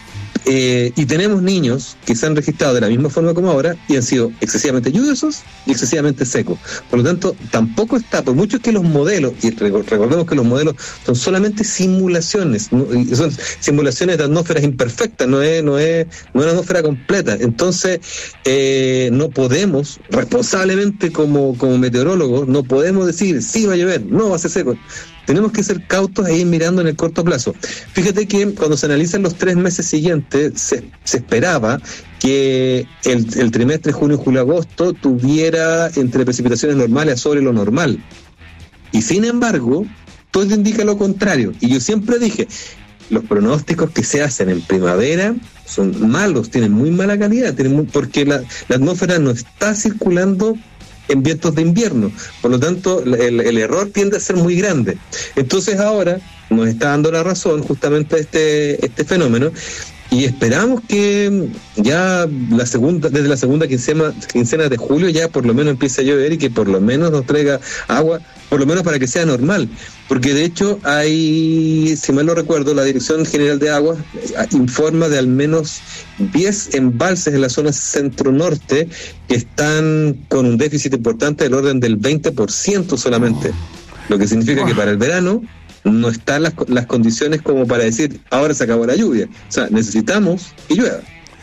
Eh, y tenemos niños que se han registrado de la misma forma como ahora y han sido excesivamente lluviosos y excesivamente secos. Por lo tanto, tampoco está, por mucho que los modelos, y recordemos que los modelos son solamente simulaciones, ¿no? Son simulaciones de atmósferas imperfectas, no es, no es, no es una atmósfera completa. Entonces, eh, no podemos, responsablemente como, como meteorólogos, no podemos decir, sí va a llover, no va a ser seco. Tenemos que ser cautos e ir mirando en el corto plazo. Fíjate que cuando se analizan los tres meses siguientes, se, se esperaba que el, el trimestre junio, julio, agosto tuviera entre precipitaciones normales a sobre lo normal. Y sin embargo, todo indica lo contrario. Y yo siempre dije, los pronósticos que se hacen en primavera son malos, tienen muy mala calidad, tienen muy, porque la, la atmósfera no está circulando en vientos de invierno, por lo tanto el, el error tiende a ser muy grande. Entonces ahora nos está dando la razón justamente este, este fenómeno y esperamos que ya la segunda, desde la segunda quincena, quincena de julio ya por lo menos empiece a llover y que por lo menos nos traiga agua, por lo menos para que sea normal, porque de hecho hay, si mal no recuerdo, la Dirección General de Aguas informa de al menos diez embalses en la zona centro-norte que están con un déficit importante del orden del veinte por ciento solamente, lo que significa que para el verano no están las, las condiciones como para decir, ahora se acabó la lluvia. O sea, necesitamos que llueva.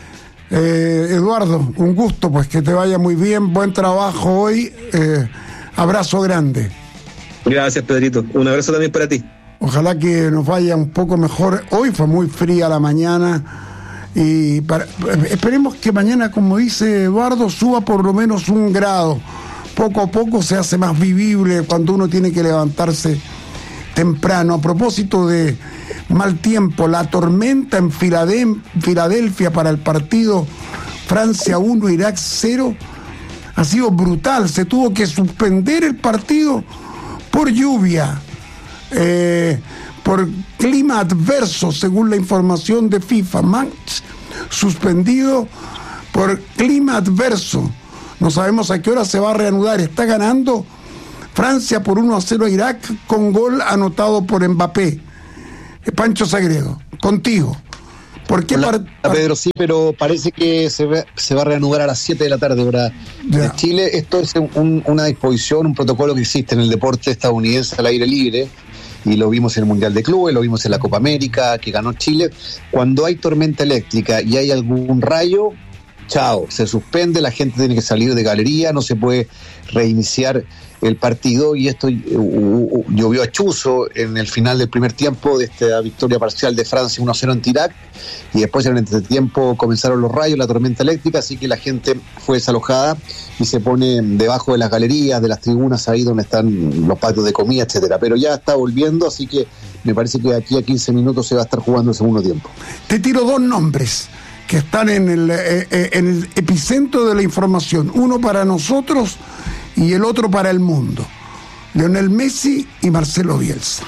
Eh, Eduardo, un gusto, pues que te vaya muy bien, buen trabajo hoy, eh, abrazo grande. Gracias, Pedrito, un abrazo también para ti. Ojalá que nos vaya un poco mejor. Hoy fue muy fría la mañana Y para, esperemos que mañana, como dice Eduardo, suba por lo menos un grado. Poco a poco se hace más vivible cuando uno tiene que levantarse temprano. A propósito de mal tiempo, la tormenta en Filadelfia para el partido Francia uno, Irak cero ha sido brutal. Se tuvo que suspender el partido por lluvia, eh, por clima adverso, según la información de FIFA. Match suspendido por clima adverso. No sabemos a qué hora se va a reanudar. Está ganando Francia por uno a cero a Irak con gol anotado por Mbappé. Pancho Sagredo, contigo. ¿Por qué? Hola, par- Pedro, sí, pero parece que se va, se va a reanudar a las siete de la tarde hora de Chile. Esto es un, una disposición, un protocolo que existe en el deporte estadounidense al aire libre, y lo vimos en el Mundial de Clubes, lo vimos en la Copa América que ganó Chile. Cuando hay tormenta eléctrica y hay algún rayo, chao, se suspende, la gente tiene que salir de galería, no se puede reiniciar el partido, y esto uh, uh, llovió a chuzo en el final del primer tiempo de esta victoria parcial de Francia uno a cero ante Irak, y después en el entretiempo comenzaron los rayos, la tormenta eléctrica, así que la gente fue desalojada y se pone debajo de las galerías, de las tribunas, ahí donde están los patios de comida, etcétera. Pero ya está volviendo, así que me parece que de aquí a quince minutos se va a estar jugando el segundo tiempo. Te tiro dos nombres que están en el, eh, eh, en el epicentro de la información, uno para nosotros y el otro para el mundo: Lionel Messi y Marcelo Bielsa.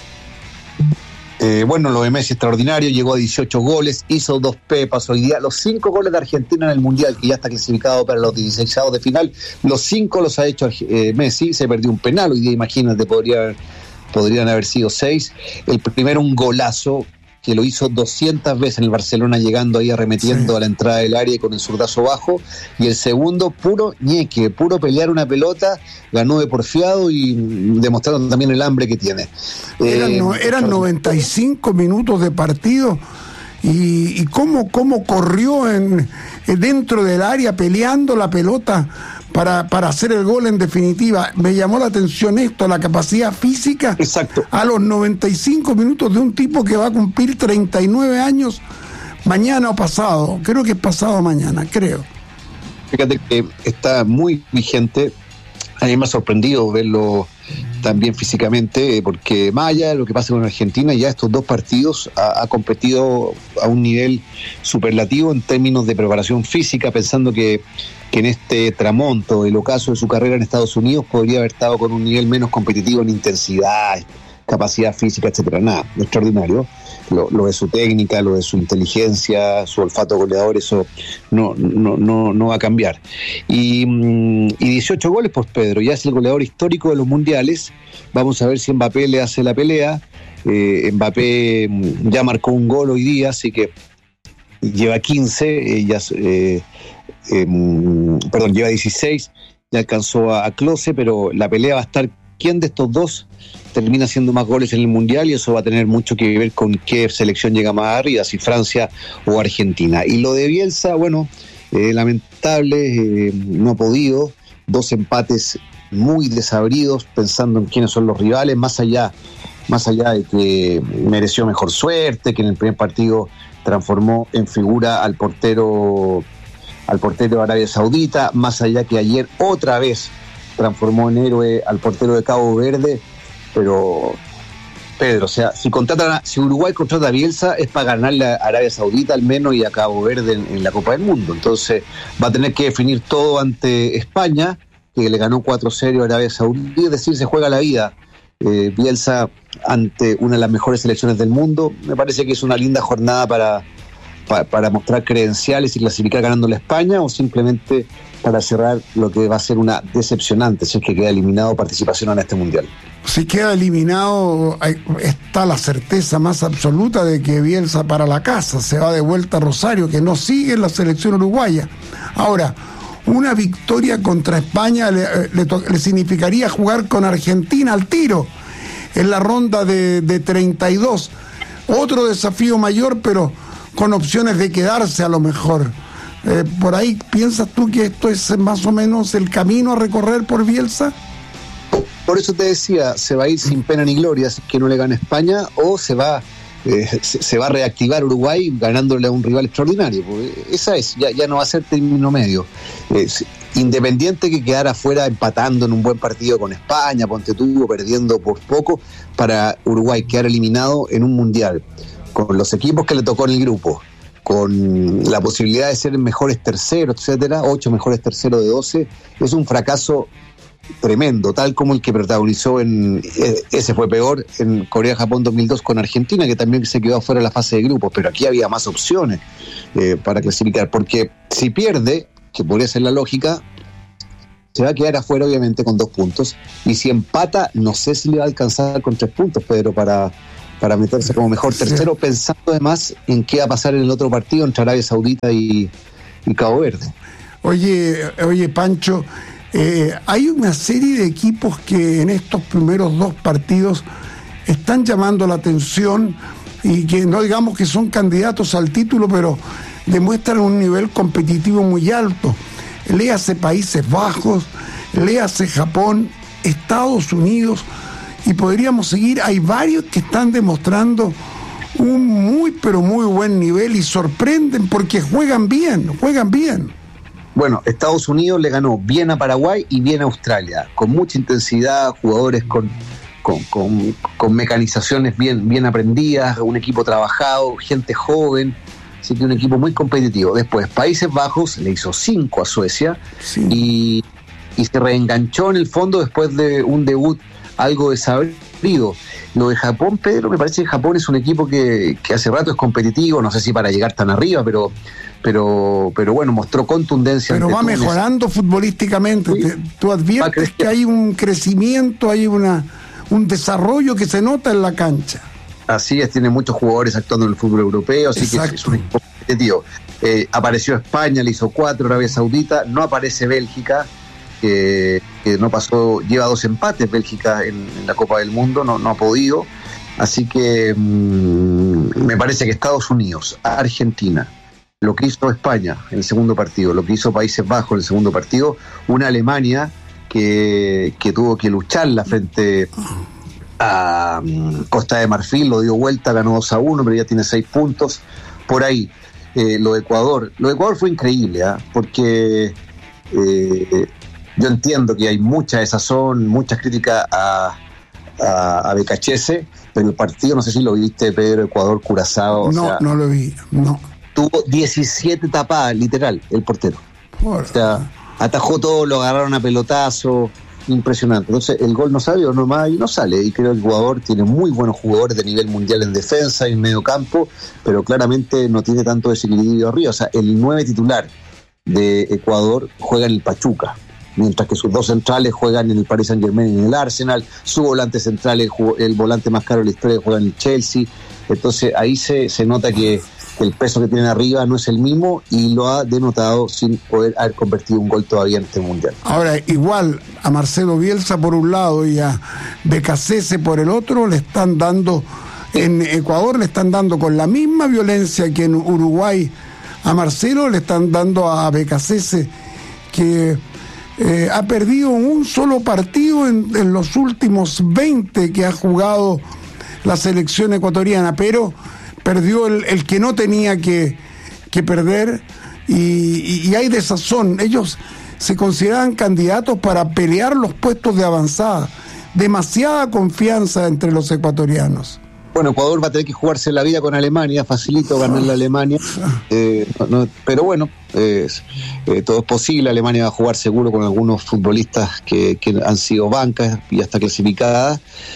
Eh, bueno, lo de Messi extraordinario, llegó a dieciocho goles, hizo dos pepas hoy día, los cinco goles de Argentina en el Mundial, que ya está clasificado para los dieciseisavos de final, los cinco los ha hecho eh, Messi. Se perdió un penal hoy día, imagínate, podría, podrían haber sido seis. El primero, un golazo que lo hizo doscientas veces en el Barcelona, llegando ahí arremetiendo sí. a la entrada del área y con el zurdazo bajo. Y el segundo, puro ñeque, puro pelear una pelota, ganó de porfiado y demostraron también el hambre que tiene. Eran, eh, no, eran noventa y cinco minutos de partido, y, y cómo, cómo corrió en, dentro del área peleando la pelota para, para hacer el gol en definitiva. Me llamó la atención esto, la capacidad física. Exacto. A los noventa y cinco minutos de un tipo que va a cumplir treinta y nueve años mañana o pasado. Creo que es pasado mañana, creo. Fíjate que está muy vigente. A mí me ha sorprendido verlo también físicamente, porque más allá de lo que pasa con Argentina, ya estos dos partidos ha, ha competido a un nivel superlativo en términos de preparación física, pensando que, que en este tramonto, el ocaso de su carrera en Estados Unidos, podría haber estado con un nivel menos competitivo en intensidad, capacidad física, etcétera. Nada, extraordinario. Lo, lo de su técnica, lo de su inteligencia, su olfato goleador, eso no, no, no, no va a cambiar. Y, y dieciocho goles, pues Pedro, ya es el goleador histórico de los mundiales. Vamos a ver si Mbappé le hace la pelea. Eh, Mbappé ya marcó un gol hoy día, así que lleva quince, eh, ya, eh, eh, perdón, lleva dieciséis, ya alcanzó a, a Klose, pero la pelea va a estar quién de estos dos termina haciendo más goles en el Mundial, y eso va a tener mucho que ver con qué selección llega más arriba, si Francia o Argentina. Y lo de Bielsa, bueno, eh, lamentable, eh, no ha podido, dos empates muy desabridos, pensando en quiénes son los rivales, más allá, más allá de que mereció mejor suerte, que en el primer partido transformó en figura al portero, al portero de Arabia Saudita, más allá que ayer otra vez transformó en héroe al portero de Cabo Verde. Pero, Pedro, o sea, si contratan a, si Uruguay contrata a Bielsa, es para ganarle a Arabia Saudita al menos y a Cabo Verde en, en la Copa del Mundo. Entonces va a tener que definir todo ante España, que le ganó cuatro cero a Arabia Saudita, es decir, se juega la vida. Eh, Bielsa ante una de las mejores selecciones del mundo. Me parece que es una linda jornada para, para, para mostrar credenciales y clasificar ganándole a España, o simplemente para cerrar lo que va a ser una decepcionante, si es que queda eliminado, participación en este Mundial. Si queda eliminado, está la certeza más absoluta de que Bielsa para la casa, se va de vuelta a Rosario, que no sigue en la selección uruguaya. Ahora, una victoria contra España le, le, le significaría jugar con Argentina al tiro en la ronda de, de treinta y dos. Otro desafío mayor, pero con opciones de quedarse a lo mejor. Eh, por ahí, ¿piensas tú que esto es más o menos el camino a recorrer por Bielsa? Por eso te decía, se va a ir sin pena ni gloria si es que no le gana España, o se va eh, se, se va a reactivar Uruguay ganándole a un rival extraordinario. Esa es, ya, ya no va a ser término medio. Eh, Independiente que quedara fuera empatando en un buen partido con España, ponte tú, perdiendo por poco, para Uruguay quedar eliminado en un mundial, con los equipos que le tocó en el grupo, con la posibilidad de ser mejores terceros, etcétera, ocho mejores terceros de doce, es un fracaso tremendo, tal como el que protagonizó en, ese fue peor, en Corea-Japón dos mil dos con Argentina, que también se quedó fuera de la fase de grupos, pero aquí había más opciones eh, para clasificar, porque si pierde, que podría ser la lógica, se va a quedar afuera obviamente con dos puntos, y si empata, no sé si le va a alcanzar con tres puntos, Pedro, para, para meterse como mejor tercero, sí, pensando además en qué va a pasar en el otro partido entre Arabia Saudita y, y Cabo Verde. Oye, oye Pancho, eh, hay una serie de equipos que en estos primeros dos partidos están llamando la atención y que no digamos que son candidatos al título, pero demuestran un nivel competitivo muy alto. Léase Países Bajos, léase Japón, Estados Unidos, y podríamos seguir. Hay varios que están demostrando un muy pero muy buen nivel y sorprenden porque juegan bien, juegan bien. Bueno, Estados Unidos le ganó bien a Paraguay y bien a Australia, con mucha intensidad, jugadores con con, con, con mecanizaciones bien, bien aprendidas, un equipo trabajado, gente joven. Así que un equipo muy competitivo. Después, Países Bajos le hizo cinco a Suecia, sí, y, y se reenganchó en el fondo después de un debut algo desabrido. Lo de Japón, Pedro, me parece que Japón es un equipo que, que hace rato es competitivo, no sé si para llegar tan arriba, pero pero pero bueno, mostró contundencia. Pero va Túnez. Mejorando futbolísticamente. Sí. Te, tú adviertes que hay un crecimiento, hay una un desarrollo que se nota en la cancha. Así es, tiene muchos jugadores actuando en el fútbol europeo, así Exacto. que es un equipo competitivo. Eh, apareció España, le hizo cuatro, Arabia Saudita, no aparece Bélgica, que, que no pasó, lleva dos empates Bélgica en, en la Copa del Mundo, no, no ha podido, así que mmm, me parece que Estados Unidos, Argentina, lo que hizo España en el segundo partido, lo que hizo Países Bajos en el segundo partido, una Alemania que, que tuvo que lucharla frente a Costa de Marfil, lo dio vuelta, ganó dos a uno, pero ya tiene seis puntos. Por ahí, eh, lo de Ecuador. Lo de Ecuador fue increíble, ¿eh? porque eh, yo entiendo que hay mucha desazón, muchas críticas a, a, a Becachese, pero el partido, no sé si lo viste, Pedro, Ecuador-Curazao. No, o sea, no lo vi, no. Tuvo diecisiete tapadas, literal, el portero. Por... O sea, atajó todo, lo agarraron a pelotazo. Impresionante. Entonces el gol no sale o no más y no sale, y creo que Ecuador tiene muy buenos jugadores de nivel mundial en defensa y en medio campo, pero claramente no tiene tanto desequilibrio arriba. O sea, el nueve titular de Ecuador juega en el Pachuca, mientras que sus dos centrales juegan en el Paris Saint-Germain y en el Arsenal, su volante central, el, el volante más caro de la historia, juega en el Chelsea. Entonces ahí se, se nota que el peso que tienen arriba no es el mismo, y lo ha denotado sin poder haber convertido un gol todavía en este mundial. Ahora, igual a Marcelo Bielsa por un lado y a Becasese por el otro, le están dando, en Ecuador le están dando con la misma violencia que en Uruguay a Marcelo, le están dando a Becasese, que eh, ha perdido un solo partido en, en los últimos veinte que ha jugado la selección ecuatoriana, pero perdió el, el que no tenía que, que perder, y, y, y hay desazón. Ellos se consideraban candidatos para pelear los puestos de avanzada. Demasiada confianza entre los ecuatorianos. Bueno, Ecuador va a tener que jugarse la vida con Alemania, facilito ganar la Alemania, eh, no, pero bueno, eh, eh, todo es posible. Alemania va a jugar seguro con algunos futbolistas que, que han sido bancas y hasta clasificadas,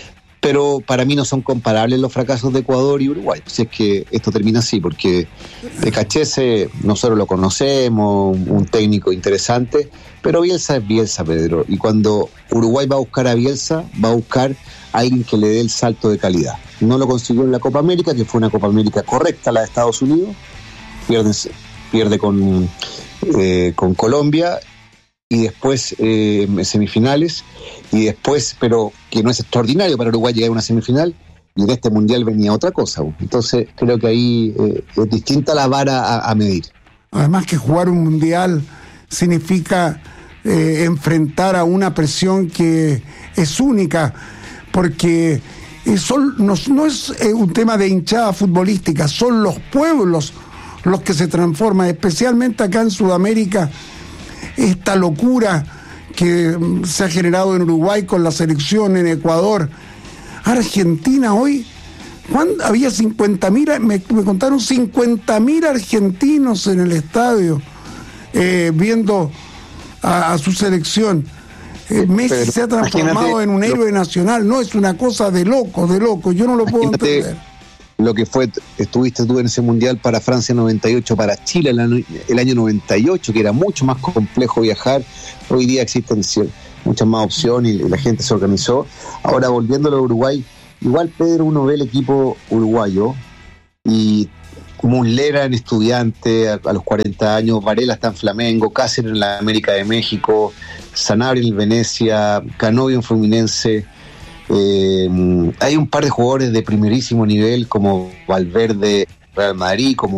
pero para mí no son comparables los fracasos de Ecuador y Uruguay, si es que esto termina así, porque Becachese nosotros lo conocemos, un técnico interesante, pero Bielsa es Bielsa, Pedro, y cuando Uruguay va a buscar a Bielsa, va a buscar a alguien que le dé el salto de calidad. No lo consiguió en la Copa América, que fue una Copa América correcta, la de Estados Unidos, pierde, pierde con, eh, con Colombia, y después eh, semifinales, y después, pero que no es extraordinario para Uruguay llegar a una semifinal, y en este mundial venía otra cosa. Entonces creo que ahí eh, es distinta la vara a, a medir. Además que jugar un mundial significa eh, enfrentar a una presión que es única, porque eh, son, no, no es eh, un tema de hinchada futbolística, son los pueblos los que se transforman, especialmente acá en Sudamérica, esta locura que se ha generado en Uruguay con la selección, en Ecuador. Argentina hoy, ¿cuándo? Había cincuenta mil, me, me contaron cincuenta mil argentinos en el estadio eh, viendo a, a su selección. Eh, Messi Pero, se ha transformado en un héroe lo, nacional, no, es una cosa de loco, de loco, yo no lo puedo entender. Lo que fue, estuviste tú en ese mundial para Francia noventa y ocho, para Chile el, el año noventa y ocho, que era mucho más complejo viajar. Hoy día existen muchas más opciones y la gente se organizó. Ahora, volviéndolo a Uruguay, igual, Pedro, uno ve el equipo uruguayo y Muslera en Estudiante a, a los cuarenta años, Varela está en Flamengo, Cáceres en la América de México, Sanabria en el Venecia, Canovio en Fluminense. Eh, hay un par de jugadores de primerísimo nivel como Valverde, Real Madrid, como